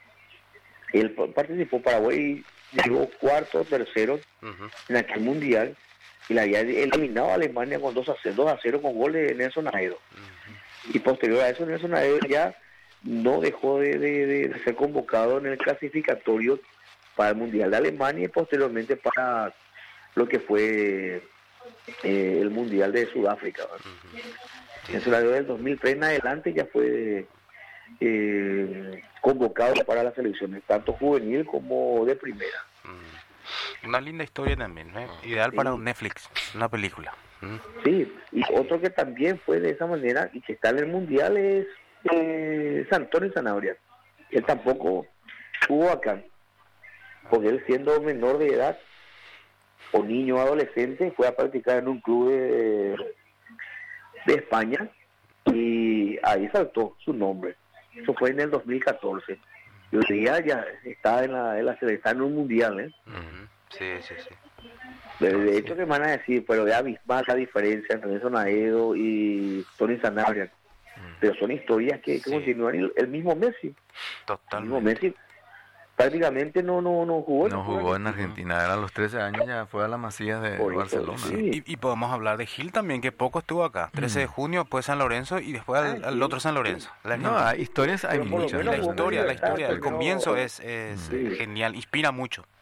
Speaker 4: él pa- participó, Paraguay llegó cuarto, tercero
Speaker 1: Ujú.
Speaker 4: en aquel Mundial, y le había eliminado a Alemania con dos a cero, dos a cero con gol de Nelson Aedo. Y posterior a eso, Nelson Aedo ya no dejó de, de- de- de ser convocado en el clasificatorio para el Mundial de Alemania y posteriormente para lo que fue eh, el Mundial de Sudáfrica. ¿verdad? Nelson Aedo del dos mil tres en adelante ya fue eh, convocado para las selecciones, tanto juvenil como de primera.
Speaker 1: Mm. Una linda historia también, ¿eh? Ideal para
Speaker 4: Sí.
Speaker 1: un Netflix, una película. Mm.
Speaker 4: Sí, y otro que también fue de esa manera y que está en el Mundial es eh, Antonio Sanabria. Él tampoco estuvo acá, porque él siendo menor de edad o niño adolescente fue a practicar en un club de, de España y ahí saltó su nombre. Eso fue en el dos mil catorce. Y hoy día ya está en la, en la selección, está en un Mundial, ¿eh?
Speaker 1: Ujú. Sí, sí, sí.
Speaker 4: De, de hecho, que me van a decir, pero es abismal la diferencia entre Nelson Aedo y Tony Sanabria. Pero son historias que, que
Speaker 1: Sí.
Speaker 4: continúan. Y el mismo Messi, el mismo
Speaker 1: Totalmente.
Speaker 4: Messi prácticamente no no no jugó.
Speaker 2: No jugó en Argentina, era a los trece años, ya fue a la Masía de
Speaker 4: Por eso,
Speaker 2: Barcelona.
Speaker 4: sí.
Speaker 1: Y, y podemos hablar de Gil también, que poco estuvo acá. trece de junio, pues San Lorenzo y después al,
Speaker 4: Ah,
Speaker 1: al
Speaker 4: sí.
Speaker 1: otro San Lorenzo. La,
Speaker 2: No, hay historias hay
Speaker 4: Pero por lo
Speaker 2: muchas.
Speaker 1: y la
Speaker 4: menos
Speaker 2: ¿no?
Speaker 1: historia, la
Speaker 4: Libertad,
Speaker 1: historia, el
Speaker 4: pero-
Speaker 1: comienzo es, es
Speaker 4: Sí.
Speaker 1: genial, inspira mucho.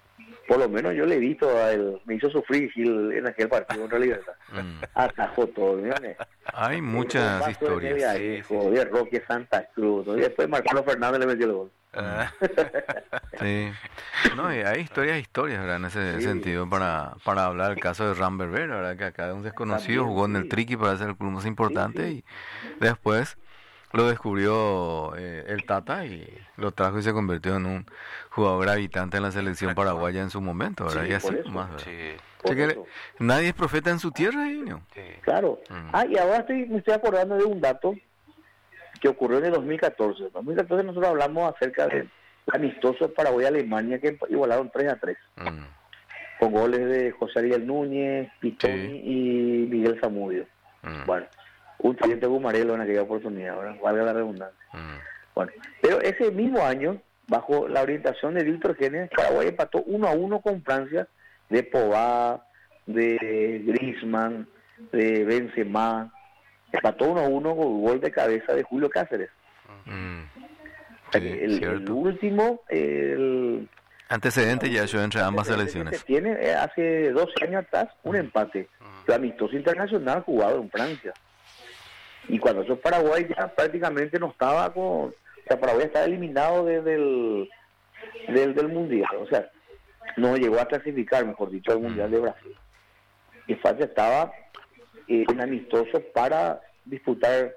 Speaker 4: por lo menos yo le he visto a él, me hizo sufrir Gil en aquel partido contra Libertad.
Speaker 2: Mm.
Speaker 4: Atajó todo, ¿no?
Speaker 2: Hay muchas
Speaker 4: El
Speaker 2: historias.
Speaker 4: de Vallejo, de Roque Santa Cruz, ¿no? Y después Marcelo Fernández le metió el gol.
Speaker 1: Ah.
Speaker 2: Sí. No, y hay historias, historias, ¿verdad? En ese
Speaker 4: Sí.
Speaker 2: sentido, para, para hablar del caso de Ram Berber, ¿verdad? Que acá es un desconocido,
Speaker 4: También,
Speaker 2: jugó en el
Speaker 4: sí.
Speaker 2: Triqui para ser el club más importante
Speaker 4: Sí,
Speaker 2: y después lo descubrió eh, el Tata y lo trajo y se convirtió en un jugador gravitante en la selección paraguaya en su momento, ¿verdad?
Speaker 4: Sí,
Speaker 2: y así
Speaker 4: por eso.
Speaker 2: más, ¿verdad?
Speaker 1: Sí,
Speaker 4: Por
Speaker 2: Así que
Speaker 4: eso.
Speaker 2: nadie es profeta en su tierra, niño.
Speaker 1: sí.
Speaker 4: Claro.
Speaker 2: Mm.
Speaker 4: Ah, y ahora estoy, me estoy acordando de un dato que ocurrió en el dos mil catorce. En dos mil catorce nosotros hablamos acerca del amistoso Paraguay-Alemania que igualaron tres a tres.
Speaker 2: Mm.
Speaker 4: Con goles de José Ariel Núñez, Pitoni
Speaker 2: Sí.
Speaker 4: y Miguel Zamudio.
Speaker 2: Mm.
Speaker 4: Bueno, un teniente Gumarelo en aquella oportunidad, ¿verdad? Valga la redundancia.
Speaker 2: Mm.
Speaker 4: Bueno, pero ese mismo año, bajo la orientación de Víctor Génez, Paraguay empató uno a uno con Francia, de Pogba, de Griezmann, de Benzema. Empató uno a uno con gol de cabeza de Julio Cáceres.
Speaker 2: Mm.
Speaker 4: O sea
Speaker 2: Sí,
Speaker 4: que el, el
Speaker 2: cierto.
Speaker 4: último, el,
Speaker 2: Antecedente ya yo entre ambas
Speaker 4: que
Speaker 2: selecciones.
Speaker 4: se tiene eh, hace doce años atrás un empate, el amistoso internacional jugado en Francia. Y cuando eso Paraguay ya prácticamente no estaba con, o sea, Paraguay estaba eliminado desde el del, del mundial, o sea, no llegó a clasificar, mejor dicho, al mundial de Brasil. Y Francia estaba eh, en amistoso para disputar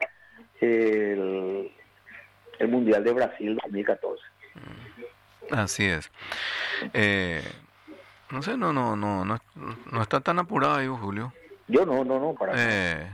Speaker 4: el, el mundial de Brasil dos mil catorce.
Speaker 2: Así es. Eh, no sé, no, no, no, no, no está tan apurado ahí, Julio.
Speaker 4: Yo no, no, no, para
Speaker 2: Eh,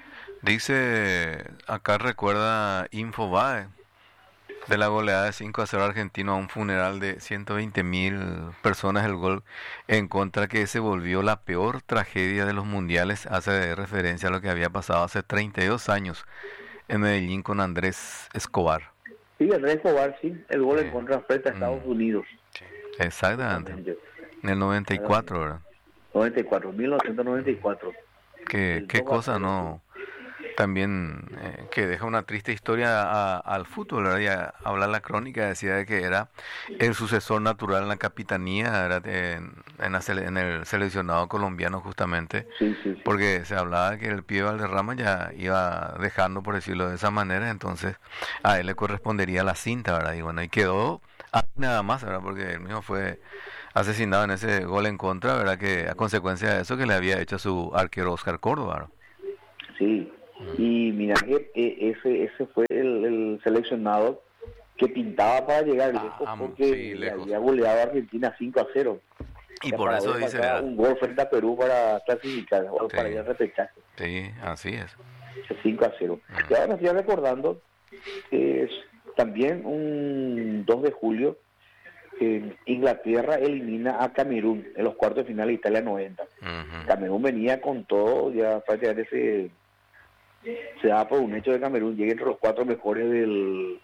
Speaker 2: dice, acá recuerda Infobae de la goleada de cinco a cero argentino a un funeral de ciento veinte mil personas, el gol en contra que se volvió la peor tragedia de los mundiales, hace referencia a lo que había pasado hace treinta y dos años en Medellín con Andrés Escobar.
Speaker 4: Sí, Andrés Escobar, sí, el gol en
Speaker 2: Sí.
Speaker 4: contra frente a Estados
Speaker 2: Mm.
Speaker 4: Unidos.
Speaker 2: Exactamente. En el noventa y cuatro, ¿verdad?
Speaker 4: noventa y cuatro, mil novecientos noventa y cuatro.
Speaker 2: Qué,
Speaker 4: El
Speaker 2: qué
Speaker 4: dos a
Speaker 2: cosa,
Speaker 4: cero,
Speaker 2: ¿no? También eh, que deja una triste historia a- al fútbol, ¿verdad? Y a- habla la crónica, decía de que era el sucesor natural en la capitanía, era en, en, la sele- en el seleccionado colombiano justamente,
Speaker 4: Sí, sí, sí.
Speaker 2: porque se hablaba que el pibe Valderrama ya iba dejando, por decirlo de esa manera, entonces a él le correspondería la cinta, ¿verdad? Y bueno, y quedó ahí nada más, ¿verdad? Porque él mismo fue asesinado en ese gol en contra, ¿verdad? Que a consecuencia de eso que le había hecho a su arquero Oscar Córdoba, ¿verdad?
Speaker 4: Sí, y mira que eh, ese ese fue el, el seleccionado que pintaba para llegar
Speaker 2: Ah,
Speaker 4: lejos
Speaker 2: am-
Speaker 4: porque
Speaker 2: sí,
Speaker 4: le
Speaker 2: lejos.
Speaker 4: había goleado a Argentina cinco a cero.
Speaker 2: Y
Speaker 4: O sea,
Speaker 2: por
Speaker 4: para
Speaker 2: eso
Speaker 4: ver,
Speaker 2: dice,
Speaker 4: faltaba
Speaker 2: ¿verdad?
Speaker 4: un gol frente a Perú para clasificar, o
Speaker 2: Sí.
Speaker 4: para ir al repechaje,
Speaker 2: Sí, así es.
Speaker 4: cinco a cero. Y ahora me estoy recordando que es también un dos de julio, eh, Inglaterra elimina a Camerún en los cuartos de final de Italia noventa.
Speaker 2: Ujú.
Speaker 4: Camerún venía con todo, ya prácticamente se, se da por un hecho de Camerún, llega entre los cuatro mejores del,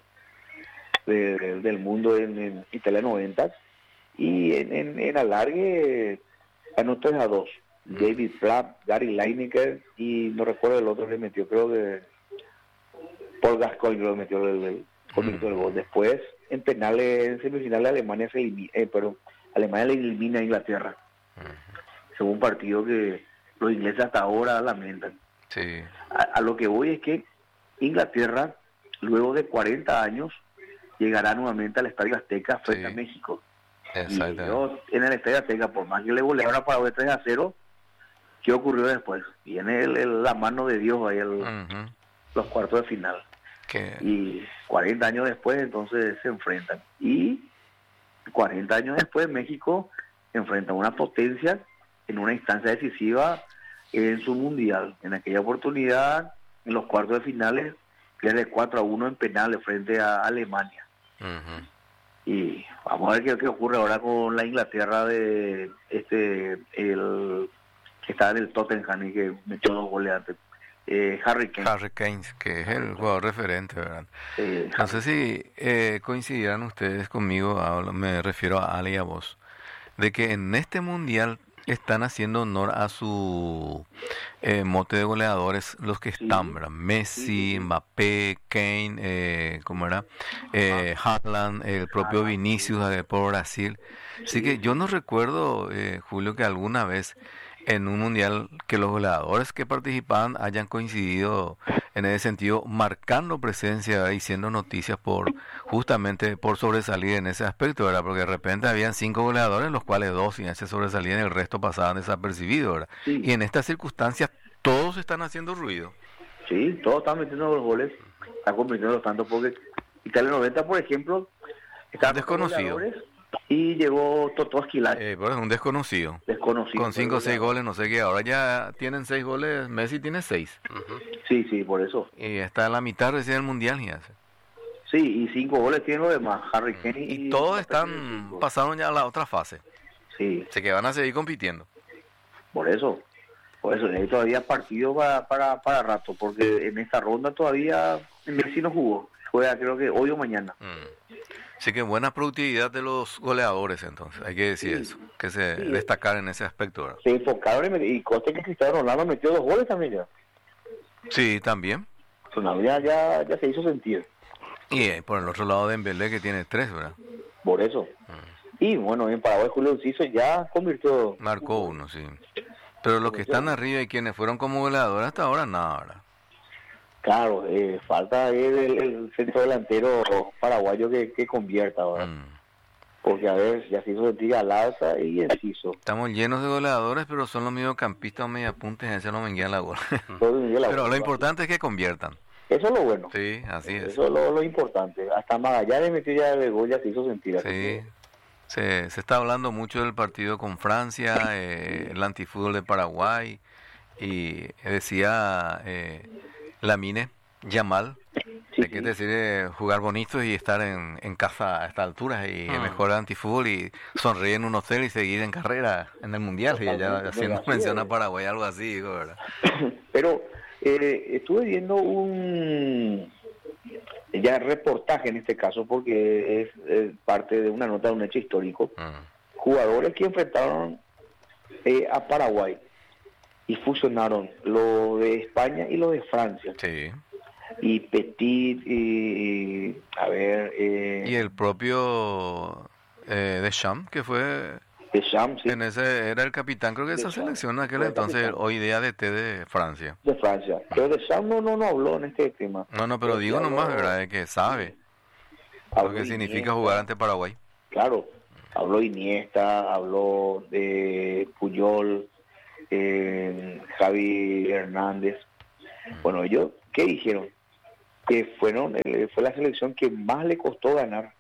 Speaker 4: de- del mundo en, en Italia noventa, y en, en, en alargue ganó tres a dos. David Platt, Gary Lineker y no recuerdo el otro que metió, creo que Paul Gascoigne lo metió el, el, convirtió el gol. Después en penales, en semifinales Alemania se elimina, eh, perdón, Alemania le elimina a Inglaterra. Fue un partido que los ingleses hasta ahora lamentan.
Speaker 2: Sí.
Speaker 4: A, a lo que voy es que Inglaterra, luego de cuarenta años, llegará nuevamente al Estadio Azteca frente
Speaker 2: Sí.
Speaker 4: a México. Y
Speaker 2: Exactamente.
Speaker 4: ellos en el Estadio Azteca, por más que le golearon a Paraguay tres a cero, ¿qué ocurrió después? Viene el- el- la mano de Dios ahí, el-
Speaker 2: Ujú.
Speaker 4: los cuartos de final.
Speaker 2: Que,
Speaker 4: Y cuarenta años después, entonces se enfrentan. Y cuarenta años después, México enfrenta a una potencia en una instancia decisiva en su mundial. En aquella oportunidad, en los cuartos de finales, pierde cuatro a uno en penales frente a Alemania.
Speaker 2: ujú.
Speaker 4: Y vamos a ver qué, qué ocurre ahora con la Inglaterra de este el que está en el Tottenham y que metió dos goles antes. Eh, Harry Kane.
Speaker 2: Harry Kane, que es el jugador referente, ¿verdad?
Speaker 4: Eh,
Speaker 2: No sé si eh, coincidirán ustedes conmigo, hablo- me refiero a Ale y a vos, de que en este mundial están haciendo honor a su eh, mote de goleadores, los que
Speaker 4: Sí.
Speaker 2: están, ¿verdad? Messi,
Speaker 4: Sí, sí, sí.
Speaker 2: Mbappé, Kane, eh, ¿cómo era? Eh, Haaland, el propio
Speaker 4: Haaland, sí.
Speaker 2: Vinicius eh, por Brasil. Así
Speaker 4: Sí,
Speaker 2: que yo
Speaker 4: sí.
Speaker 2: no recuerdo, eh, Julio, que alguna vez en un mundial que los goleadores que participaban hayan coincidido en ese sentido, marcando presencia, ¿verdad? Y siendo noticias por justamente por sobresalir en ese aspecto, ¿verdad? Porque de repente habían cinco goleadores, los cuales dos sin ese sobresalían, el resto pasaban desapercibidos, ¿verdad?
Speaker 4: Sí.
Speaker 2: Y en estas circunstancias todos están haciendo ruido.
Speaker 4: Sí, todos están metiendo los goles, están convirtiendo los tantos porque Italia noventa, por ejemplo, estaban
Speaker 2: Desconocido.
Speaker 4: goleadores y llegó Totoski, la
Speaker 2: Eh, pero es un desconocido.
Speaker 4: desconocido.
Speaker 2: Con cinco o seis goles, no sé qué. Ahora ya tienen seis goles, Messi tiene seis.
Speaker 1: Ujú.
Speaker 4: Sí, sí, por eso.
Speaker 2: Y está en la mitad recién del mundial y hace.
Speaker 4: Sí, y cinco goles tienen los demás, Harry Kane y...
Speaker 2: Y todos
Speaker 4: Mbappé tienen
Speaker 2: están,
Speaker 4: cinco.
Speaker 2: pasaron ya a la otra fase.
Speaker 4: Sí,
Speaker 2: Así que van a seguir compitiendo.
Speaker 4: por eso. Por eso, y hay todavía partido para, para, para rato, porque en esta ronda todavía Messi no jugó. Juega creo que hoy o mañana.
Speaker 2: Mm. Así que buena productividad de los goleadores, entonces, hay que decir
Speaker 4: Sí.
Speaker 2: eso, que se
Speaker 4: Sí.
Speaker 2: destacar en ese aspecto, ¿verdad?
Speaker 4: Se enfocaron en- y conste que Cristiano Ronaldo metió dos goles también ya.
Speaker 2: Sí, también.
Speaker 4: Ronaldo ya, ya, ya se hizo sentir,
Speaker 2: Y eh, por el otro lado Dembélé que tiene tres, ¿verdad?
Speaker 4: por eso. Y bueno, en Paraguay Julio Enciso ya convirtió...
Speaker 2: Marcó uno, sí. Pero los que están arriba y quienes fueron como goleadores hasta ahora, nada, ¿verdad?
Speaker 4: Claro, eh, falta el, el, el centro delantero paraguayo que, que convierta ahora.
Speaker 2: Mm.
Speaker 4: Porque a ver, ya se hizo sentir Galarza y Enciso.
Speaker 2: Estamos llenos de goleadores, pero son los mediocampistas o mediapuntes, ese no me enguían la gol.
Speaker 4: Todo el día la
Speaker 2: Pero lo
Speaker 4: bola.
Speaker 2: importante es que conviertan.
Speaker 4: Eso es lo bueno.
Speaker 2: Sí, así es.
Speaker 4: Eso es lo, lo importante. Hasta Magallanes metió ya el gol, ya se hizo sentir. así
Speaker 2: Sí.
Speaker 4: que-
Speaker 2: Se, se está hablando mucho del partido con Francia, eh, el antifútbol de Paraguay, y decía eh, Lamine Yamal,
Speaker 4: Sí,
Speaker 2: de que
Speaker 4: sí.
Speaker 2: decir eh, jugar bonito y estar en, en casa a estas alturas y el
Speaker 1: Ah.
Speaker 2: mejor antifútbol y sonreír en un hotel y seguir en carrera en el mundial, y ella
Speaker 4: Totalmente,
Speaker 2: haciendo
Speaker 4: así
Speaker 2: mención a
Speaker 4: es.
Speaker 2: Paraguay, algo así, digo, ¿verdad?
Speaker 4: Pero eh, estuve viendo un ya reportaje en este caso porque es eh, parte de una nota de un hecho histórico.
Speaker 2: Mm.
Speaker 4: Jugadores que enfrentaron eh, a Paraguay y fusionaron lo de España y lo de Francia.
Speaker 2: Sí.
Speaker 4: Y Petit y, y, a ver eh,
Speaker 2: Y el propio eh, Deschamps, que fue
Speaker 4: Deschamps, sí,
Speaker 2: en ese, era el capitán, creo que de esa
Speaker 4: Deschamps,
Speaker 2: selección en aquel
Speaker 4: fue el
Speaker 2: entonces,
Speaker 4: capitán.
Speaker 2: hoy día D T de Francia.
Speaker 4: de Francia. Pero Deschamps no, no, no habló en este tema.
Speaker 2: No, no, pero
Speaker 4: Sí,
Speaker 2: digo
Speaker 4: habló-
Speaker 2: nomás, ¿verdad? De que sabe
Speaker 4: habló
Speaker 2: lo que significa
Speaker 4: Iniesta.
Speaker 2: jugar ante Paraguay.
Speaker 4: Claro, habló Iniesta, habló de Puyol, eh, Javi Hernández. Bueno, ellos, ¿qué dijeron? Que fueron, eh, fue la selección que más le costó ganar,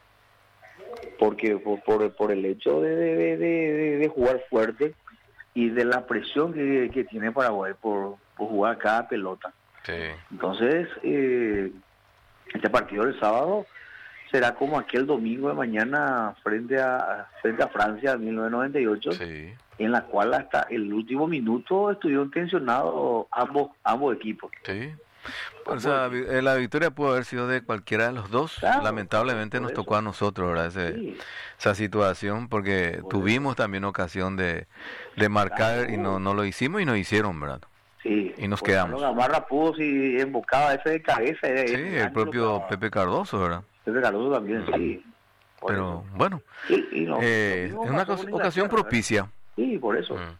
Speaker 2: Mm.
Speaker 4: porque por, por, por el hecho de, de, de, de- de jugar fuerte y de la presión que, que tiene Paraguay por, por jugar cada pelota.
Speaker 2: Sí,
Speaker 4: Entonces, eh, este partido del sábado será como aquel domingo de mañana frente a frente a Francia en mil novecientos noventa y ocho,
Speaker 2: sí.
Speaker 4: en la cual hasta el último minuto estuvieron tensionados ambos ambos equipos.
Speaker 2: Sí. O sea, vi- eh, la victoria pudo haber sido de cualquiera de los dos.
Speaker 4: Claro,
Speaker 2: Lamentablemente
Speaker 4: por
Speaker 2: nos
Speaker 4: eso.
Speaker 2: tocó a nosotros, ¿verdad? Ese-
Speaker 4: Sí,
Speaker 2: esa situación, porque
Speaker 4: Por
Speaker 2: tuvimos también ocasión de, de marcar
Speaker 4: Claro.
Speaker 2: y no, no lo hicimos y nos hicieron, ¿verdad?
Speaker 4: sí.
Speaker 2: Y nos
Speaker 4: Porque
Speaker 2: quedamos.
Speaker 4: Carlos Gamarra pudo si embocaba ese de cabeza. era-
Speaker 2: Sí,
Speaker 4: era
Speaker 2: el propio
Speaker 4: lo-
Speaker 2: Pepe Cardoso, ¿verdad?
Speaker 4: Pepe Cardoso también, sí. Por
Speaker 2: Pero
Speaker 4: eso.
Speaker 2: bueno,
Speaker 4: Sí, y no,
Speaker 2: eh,
Speaker 4: lo mismo
Speaker 2: es una
Speaker 4: pasó
Speaker 2: cos-
Speaker 4: con
Speaker 2: ocasión
Speaker 4: Inglaterra,
Speaker 2: propicia.
Speaker 4: ¿eh? Sí, por eso.
Speaker 2: Mm.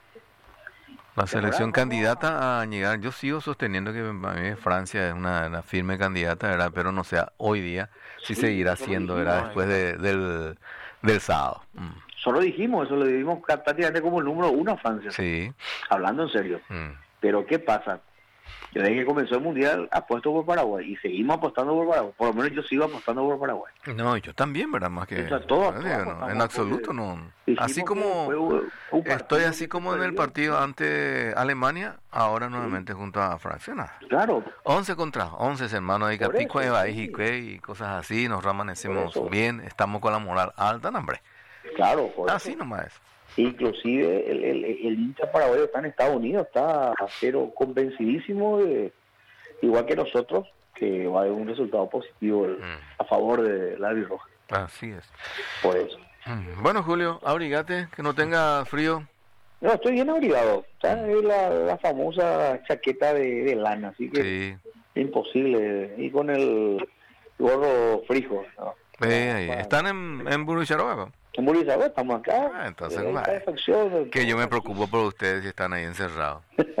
Speaker 2: La selección
Speaker 4: vamos
Speaker 2: candidata a llegar, yo sigo sosteniendo que para mí Francia es una, una firme candidata, ¿verdad? Pero no sé, hoy día sí,
Speaker 4: Sí,
Speaker 2: seguirá
Speaker 4: eso lo
Speaker 2: siendo,
Speaker 4: dijimos,
Speaker 2: ¿verdad? Después de, del, del sábado. Mm.
Speaker 4: Solo dijimos, eso lo dijimos prácticamente como el número uno a Francia.
Speaker 2: Sí.
Speaker 4: Hablando en serio.
Speaker 2: Mm.
Speaker 4: Pero ¿qué pasa? Yo desde que comenzó el Mundial apuesto por Paraguay y seguimos apostando por Paraguay. Por lo menos yo sigo apostando por Paraguay.
Speaker 2: No, yo también, ¿verdad? Más que...
Speaker 4: O sea, todos-
Speaker 2: ¿verdad?
Speaker 4: todos
Speaker 2: Digo, no,
Speaker 4: apostamos
Speaker 2: en absoluto
Speaker 4: porque
Speaker 2: no.
Speaker 4: dijimos
Speaker 2: Así
Speaker 4: que
Speaker 2: como
Speaker 4: fue un- un partido
Speaker 2: estoy así
Speaker 4: que
Speaker 2: como
Speaker 4: se
Speaker 2: en el
Speaker 4: perdió.
Speaker 2: partido ante Alemania, ahora nuevamente junto a Francia. Nada.
Speaker 4: Claro,
Speaker 2: once contra once, hermano, y
Speaker 4: Por
Speaker 2: Capico
Speaker 4: eso,
Speaker 2: de
Speaker 4: sí.
Speaker 2: y cosas así, nos amanecemos
Speaker 4: Por eso.
Speaker 2: bien, estamos con la moral alta, no, hombre.
Speaker 4: claro. Por
Speaker 2: Así
Speaker 4: eso.
Speaker 2: nomás es.
Speaker 4: Inclusive el, el, el hincha paraguayo está en Estados Unidos, está pero convencidísimo, de, igual que nosotros, que va a haber un resultado positivo el-
Speaker 2: Mm.
Speaker 4: a favor de la roja.
Speaker 2: Así es.
Speaker 4: Por eso.
Speaker 2: Mm. Bueno, Julio, abrigate, que no tenga frío.
Speaker 4: No, estoy bien abrigado. ¿Sabes? Es la, la famosa chaqueta de, de lana, así que
Speaker 2: Sí.
Speaker 4: imposible. Y con el gorro frijo, ¿no?
Speaker 2: Eh, ahí.
Speaker 4: Para-
Speaker 2: ¿Están en, en Burusharoa?
Speaker 4: En Bolivia, estamos acá.
Speaker 2: Ah, entonces,
Speaker 4: eh, hay
Speaker 2: vale.
Speaker 4: calefacción,
Speaker 2: Que yo me preocupo por ustedes si están ahí encerrados.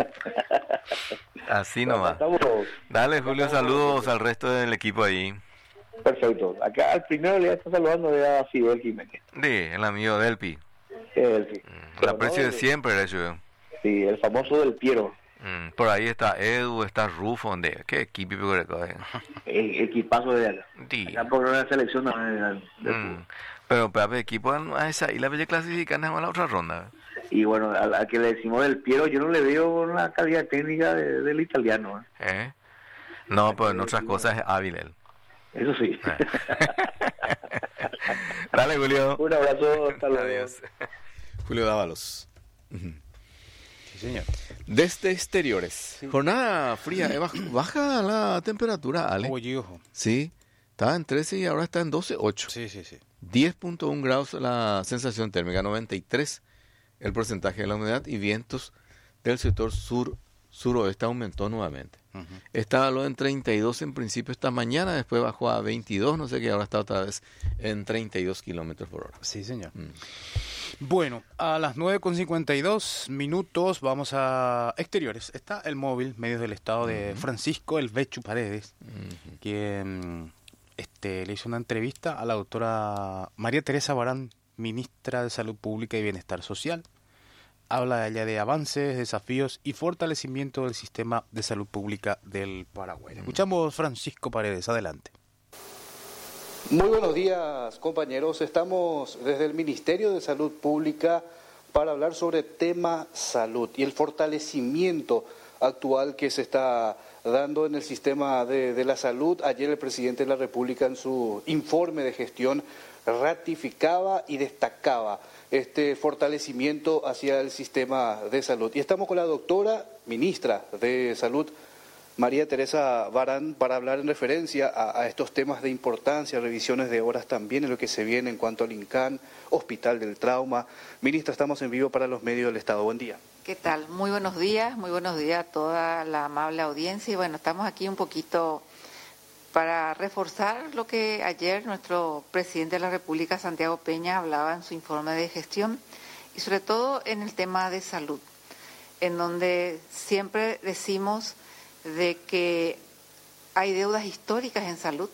Speaker 2: Así
Speaker 4: Bueno,
Speaker 2: nomás.
Speaker 4: estamos-
Speaker 2: Dale, Julio, saludos al resto del equipo ahí.
Speaker 4: Perfecto. Acá al primero le está saludando de a Fidel Jiménez.
Speaker 2: Sí, el amigo Delpi.
Speaker 4: El, sí.
Speaker 2: El
Speaker 4: Pero
Speaker 2: aprecio
Speaker 4: no,
Speaker 2: de
Speaker 4: el-
Speaker 2: siempre, de hecho.
Speaker 4: Sí, el famoso del Piero.
Speaker 2: Mm, Por ahí está Edu, está Rufo, ¿dónde? ¿Qué equipo?
Speaker 4: El equipazo de acá.
Speaker 2: Sí.
Speaker 4: Acá por una selección no, de, de
Speaker 2: Mm, Pero para equipo a esa y la bella clasifican a la otra ronda.
Speaker 4: Y bueno, a la que le decimos del Piero, yo no le veo la calidad técnica de- del italiano. ¿eh?
Speaker 2: ¿Eh? No, pero en otras cosas es hábil él.
Speaker 4: Eso sí.
Speaker 2: Dale, Julio.
Speaker 4: Un abrazo, hasta luego.
Speaker 2: Adiós.
Speaker 1: Julio Dávalos. Ujú. Sí, señor.
Speaker 2: Desde exteriores. Jornada fría. eh, baj- Baja la temperatura, Ale.
Speaker 1: Oye, ojo.
Speaker 2: Sí. Estaba en trece y ahora está en doce punto ocho.
Speaker 1: Sí, sí, sí.
Speaker 2: diez punto uno grados la sensación térmica, noventa y tres el porcentaje de la humedad y vientos del sector sur suroeste aumentó nuevamente.
Speaker 1: Ujú.
Speaker 2: Estaba lo en treinta y dos en principio esta mañana, después bajó a veintidós, no sé qué, ahora está otra vez en treinta y dos kilómetros por hora.
Speaker 1: Sí, señor.
Speaker 2: Mm.
Speaker 1: Bueno, a las nueve con cincuenta y dos minutos vamos a exteriores. Está el móvil, medios del estado de Francisco El Bechu Paredes,
Speaker 2: Ujú.
Speaker 1: que mm, este, le hizo una entrevista a la doctora María Teresa Barán, ministra de Salud Pública y Bienestar Social. Habla ella de avances, desafíos y fortalecimiento del sistema de salud pública del Paraguay. Escuchamos Francisco Paredes, adelante.
Speaker 5: Muy buenos días, compañeros. Estamos desde el Ministerio de Salud Pública para hablar sobre tema salud y el fortalecimiento actual que se está dando en el sistema de, de la salud. Ayer el presidente de la República en su informe de gestión ratificaba y destacaba este fortalecimiento hacia el sistema de salud. Y estamos con la doctora ministra de Salud, María Teresa Barán, para hablar en referencia a, a estos temas de importancia, revisiones de horas también en lo que se viene en cuanto al INCAN, Hospital del Trauma. Ministra, estamos en vivo para los medios del Estado. Buen día.
Speaker 6: ¿Qué tal? Muy buenos días, muy buenos días a toda la amable audiencia. Y bueno, estamos aquí un poquito para reforzar lo que ayer nuestro presidente de la República, Santiago Peña, hablaba en su informe de gestión y sobre todo en el tema de salud, en donde siempre decimos de que hay deudas históricas en salud,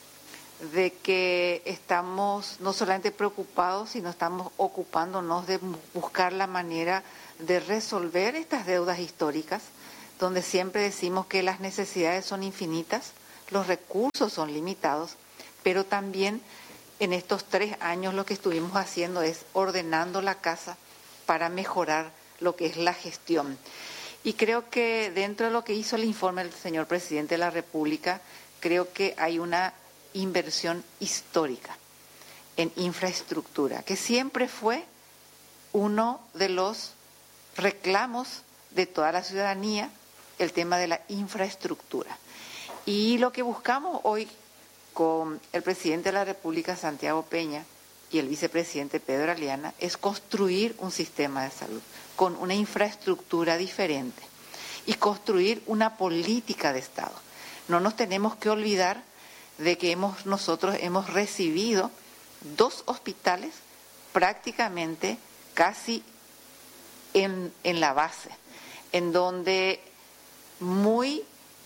Speaker 6: de que estamos no solamente preocupados, sino estamos ocupándonos de buscar la manera de resolver estas deudas históricas, donde siempre decimos que las necesidades son infinitas, los recursos son limitados, pero también en estos tres años lo que estuvimos haciendo es ordenando la casa para mejorar lo que es la gestión. Y creo que dentro de lo que hizo el informe del señor presidente de la República, creo que hay una inversión histórica en infraestructura, que siempre fue uno de los reclamos de toda la ciudadanía, el tema de la infraestructura. Y lo que buscamos hoy con el presidente de la República, Santiago Peña, y el vicepresidente Pedro Aliana, es construir un sistema de salud con una infraestructura diferente y construir una política de Estado. No nos tenemos que olvidar de que hemos, nosotros hemos recibido dos hospitales prácticamente casi en, en la base, en donde muy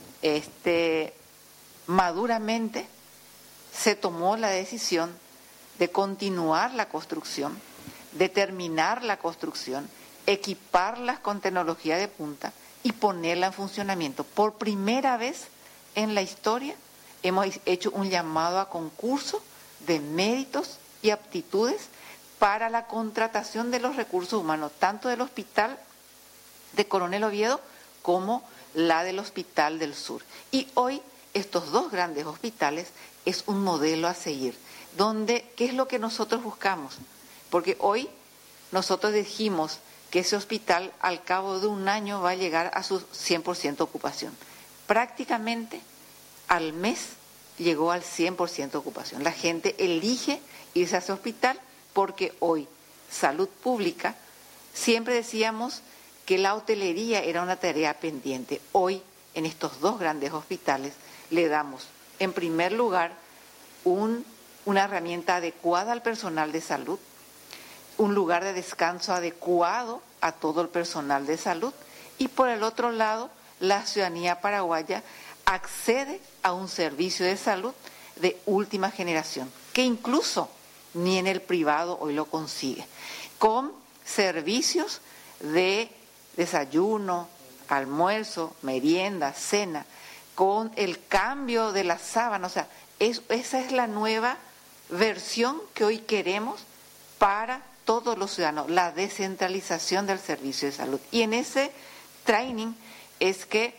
Speaker 6: este, maduramente se tomó la decisión de continuar la construcción, de terminar la construcción, equiparlas con tecnología de punta y ponerla en funcionamiento. Por primera vez en la historia hemos hecho un llamado a concurso de méritos y aptitudes para la contratación de los recursos humanos, tanto del Hospital de Coronel Oviedo como la del Hospital del Sur. Y hoy estos dos grandes hospitales es un modelo a seguir, donde, ¿qué es lo que nosotros buscamos? Porque hoy nosotros dijimos que ese hospital al cabo de un año va a llegar a su cien por ciento ocupación. Prácticamente al mes llegó al cien por ciento ocupación. La gente elige irse a ese hospital porque hoy Salud Pública Siempre decíamos que la hotelería era una tarea pendiente. Hoy, en estos dos grandes hospitales, le damos, en primer lugar, un, una herramienta adecuada al personal de salud, un lugar de descanso adecuado a todo el personal de salud, y por el otro lado, la ciudadanía paraguaya accede a un servicio de salud de última generación, que incluso ni en el privado hoy lo consigue, con servicios de desayuno, almuerzo, merienda, cena, con el cambio de la sábana. O sea, es, esa es la nueva versión que hoy queremos para todos los ciudadanos, la descentralización del servicio de salud. Y en ese training es que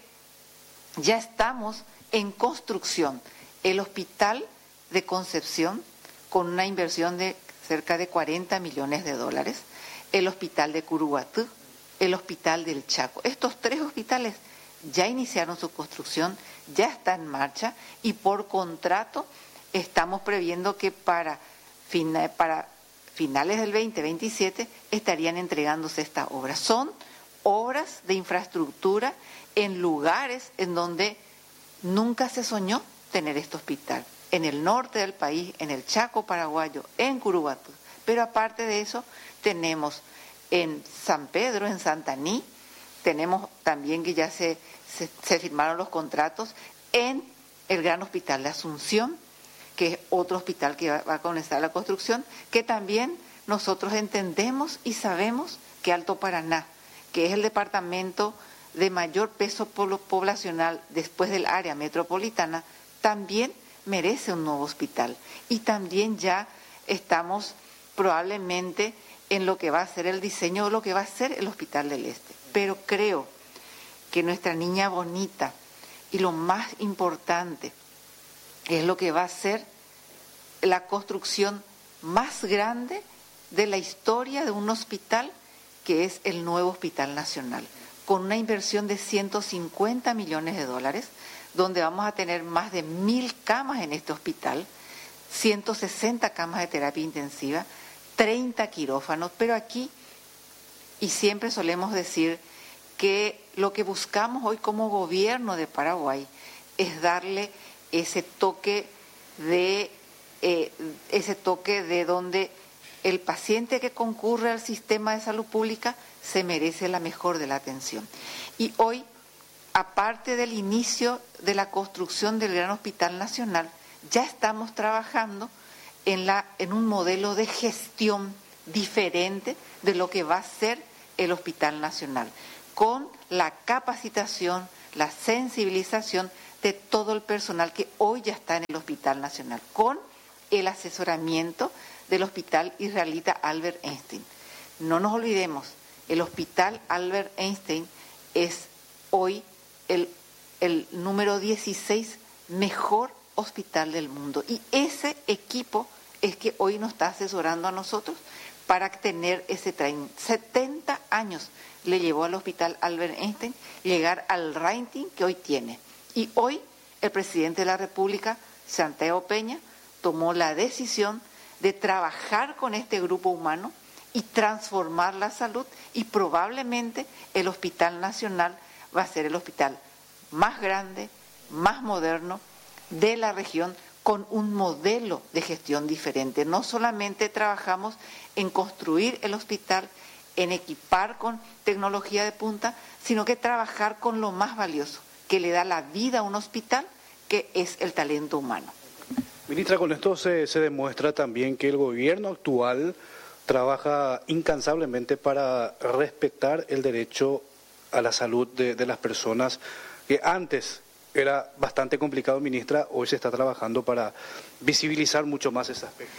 Speaker 6: ya estamos en construcción el Hospital de Concepción, con una inversión de cerca de cuarenta millones de dólares, el Hospital de Curuguatú, el Hospital del Chaco. Estos tres hospitales ya iniciaron su construcción, ya está en marcha, y por contrato estamos previendo que para, fina, para finales del veinte veintisiete estarían entregándose estas obras. Son obras de infraestructura en lugares en donde nunca se soñó tener este hospital, en el norte del país, en el Chaco paraguayo, en Curuguatú. Pero aparte de eso, tenemos en San Pedro, en Santaní, tenemos también que ya se, se, se firmaron los contratos en el Gran Hospital de Asunción, que es otro hospital que va, va a comenzar la construcción, que también nosotros entendemos y sabemos que Alto Paraná, que es el departamento de mayor peso poblacional después del área metropolitana, también merece un nuevo hospital. Y también ya estamos probablemente en lo que va a ser el diseño de lo que va a ser el Hospital del Este. Pero creo que nuestra niña bonita y lo más importante es lo que va a ser la construcción más grande de la historia de un hospital, que es el nuevo Hospital Nacional, con una inversión de ciento cincuenta millones de dólares, donde vamos a tener más de mil camas en este hospital, ciento sesenta camas de terapia intensiva, treinta quirófanos, pero aquí, y siempre solemos decir que lo que buscamos hoy como gobierno de Paraguay es darle ese toque de, eh, ese toque de donde el paciente que concurre al sistema de salud pública se merece la mejor de la atención. Y hoy, aparte del inicio de la construcción del Gran Hospital Nacional, ya estamos trabajando en, la, en un modelo de gestión diferente de lo que va a ser el Hospital Nacional, con la capacitación, la sensibilización de todo el personal que hoy ya está en el Hospital Nacional, con el asesoramiento del Hospital Israelita Albert Einstein. No nos olvidemos, el Hospital Albert Einstein es hoy el, el número dieciséis mejor hospital del mundo, y ese equipo es que hoy nos está asesorando a nosotros para tener ese training. setenta años le llevó al Hospital Albert Einstein llegar al ranking que hoy tiene. Y hoy el presidente de la República, Santiago Peña, tomó la decisión de trabajar con este grupo humano y transformar la salud, y probablemente el Hospital Nacional va a ser el hospital más grande, más moderno de la región, con un modelo de gestión diferente. No solamente trabajamos en construir el hospital, en equipar con tecnología de punta, sino que trabajar con lo más valioso, que le da la vida a un hospital, que es el talento humano.
Speaker 5: Ministra, con esto se, se demuestra también que el gobierno actual trabaja incansablemente para respetar el derecho a la salud de, de las personas, que antes era bastante complicado, ministra, hoy se está trabajando para visibilizar mucho más ese aspecto.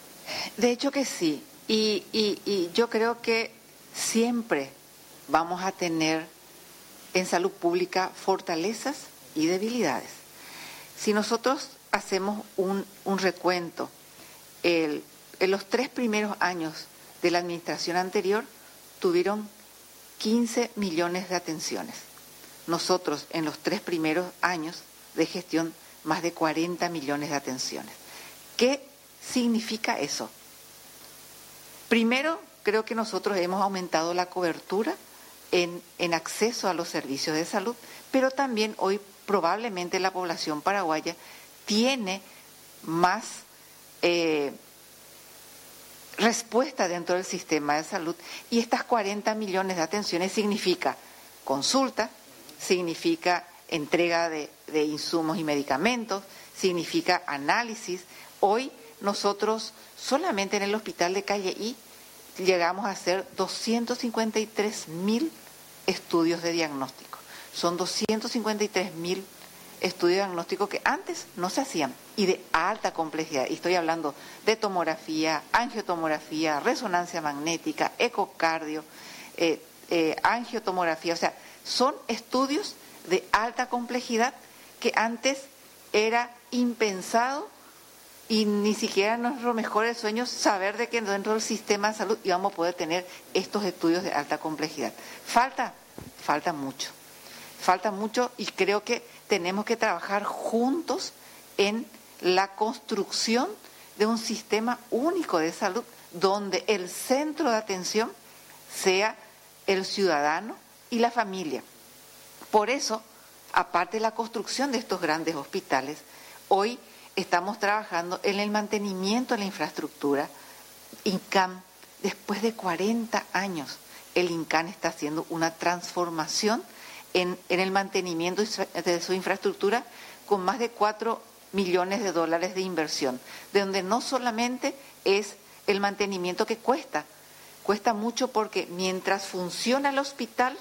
Speaker 6: De hecho que sí, y, y, y yo creo que siempre vamos a tener en salud pública fortalezas y debilidades. Si nosotros hacemos un, un recuento, el, en los tres primeros años de la administración anterior tuvieron quince millones de atenciones. Nosotros en los tres primeros años de gestión más de cuarenta millones de atenciones. ¿Qué significa eso? Primero, creo que nosotros hemos aumentado la cobertura en, en acceso a los servicios de salud, pero también hoy probablemente la población paraguaya tiene más eh, respuesta dentro del sistema de salud, y estas cuarenta millones de atenciones significa consulta, significa entrega de, de insumos y medicamentos, significa análisis. Hoy nosotros solamente en el hospital de Calle I llegamos a hacer doscientos cincuenta y tres mil estudios de diagnóstico. Son doscientos cincuenta y tres mil estudios de diagnóstico que antes no se hacían y de alta complejidad. Y estoy hablando de tomografía, angiotomografía, resonancia magnética, ecocardio, eh, eh, angiotomografía. O sea, son estudios de alta complejidad que antes era impensado y ni siquiera en nuestros mejores sueños saber de que dentro del sistema de salud íbamos a poder tener estos estudios de alta complejidad. Falta, falta mucho, falta mucho y creo que tenemos que trabajar juntos en la construcción de un sistema único de salud donde el centro de atención sea el ciudadano y la familia. Por eso, aparte de la construcción de estos grandes hospitales, hoy estamos trabajando en el mantenimiento de la infraestructura. INCAN, después de cuarenta años, el INCAN está haciendo una transformación en, en el mantenimiento de su infraestructura con más de cuatro millones de dólares de inversión, de donde no solamente es el mantenimiento que cuesta, cuesta mucho porque mientras funciona el hospital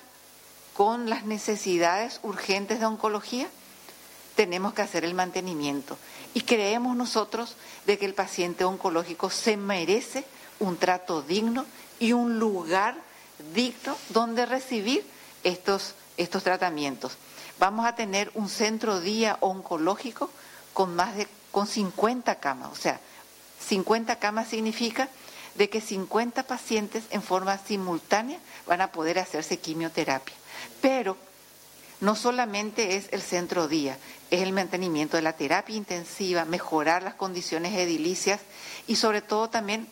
Speaker 6: con las necesidades urgentes de oncología, tenemos que hacer el mantenimiento. Y creemos nosotros de que el paciente oncológico se merece un trato digno y un lugar digno donde recibir estos, estos tratamientos. Vamos a tener un centro día oncológico con más de con cincuenta camas. O sea, cincuenta camas significa de que cincuenta pacientes en forma simultánea van a poder hacerse quimioterapia. Pero no solamente es el centro día, es el mantenimiento de la terapia intensiva, mejorar las condiciones edilicias y sobre todo también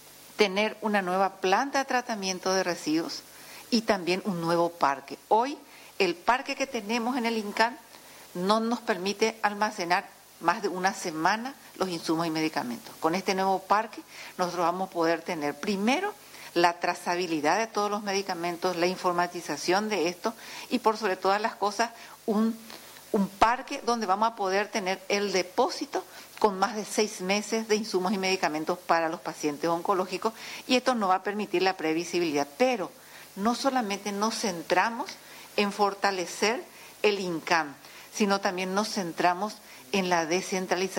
Speaker 6: tener una nueva planta de tratamiento de residuos y también un nuevo parque. Hoy el parque que tenemos en el INCAN no nos permite almacenar más de una semana los insumos y medicamentos. Con este nuevo parque nosotros vamos a poder tener primero la trazabilidad de todos los medicamentos, la informatización de esto y por sobre todas las cosas un, un parque donde vamos a poder tener el depósito con más de seis meses de insumos y medicamentos para los pacientes oncológicos, y esto nos va a permitir la previsibilidad. Pero no solamente nos centramos en fortalecer el INCAN, sino también nos centramos en la descentralización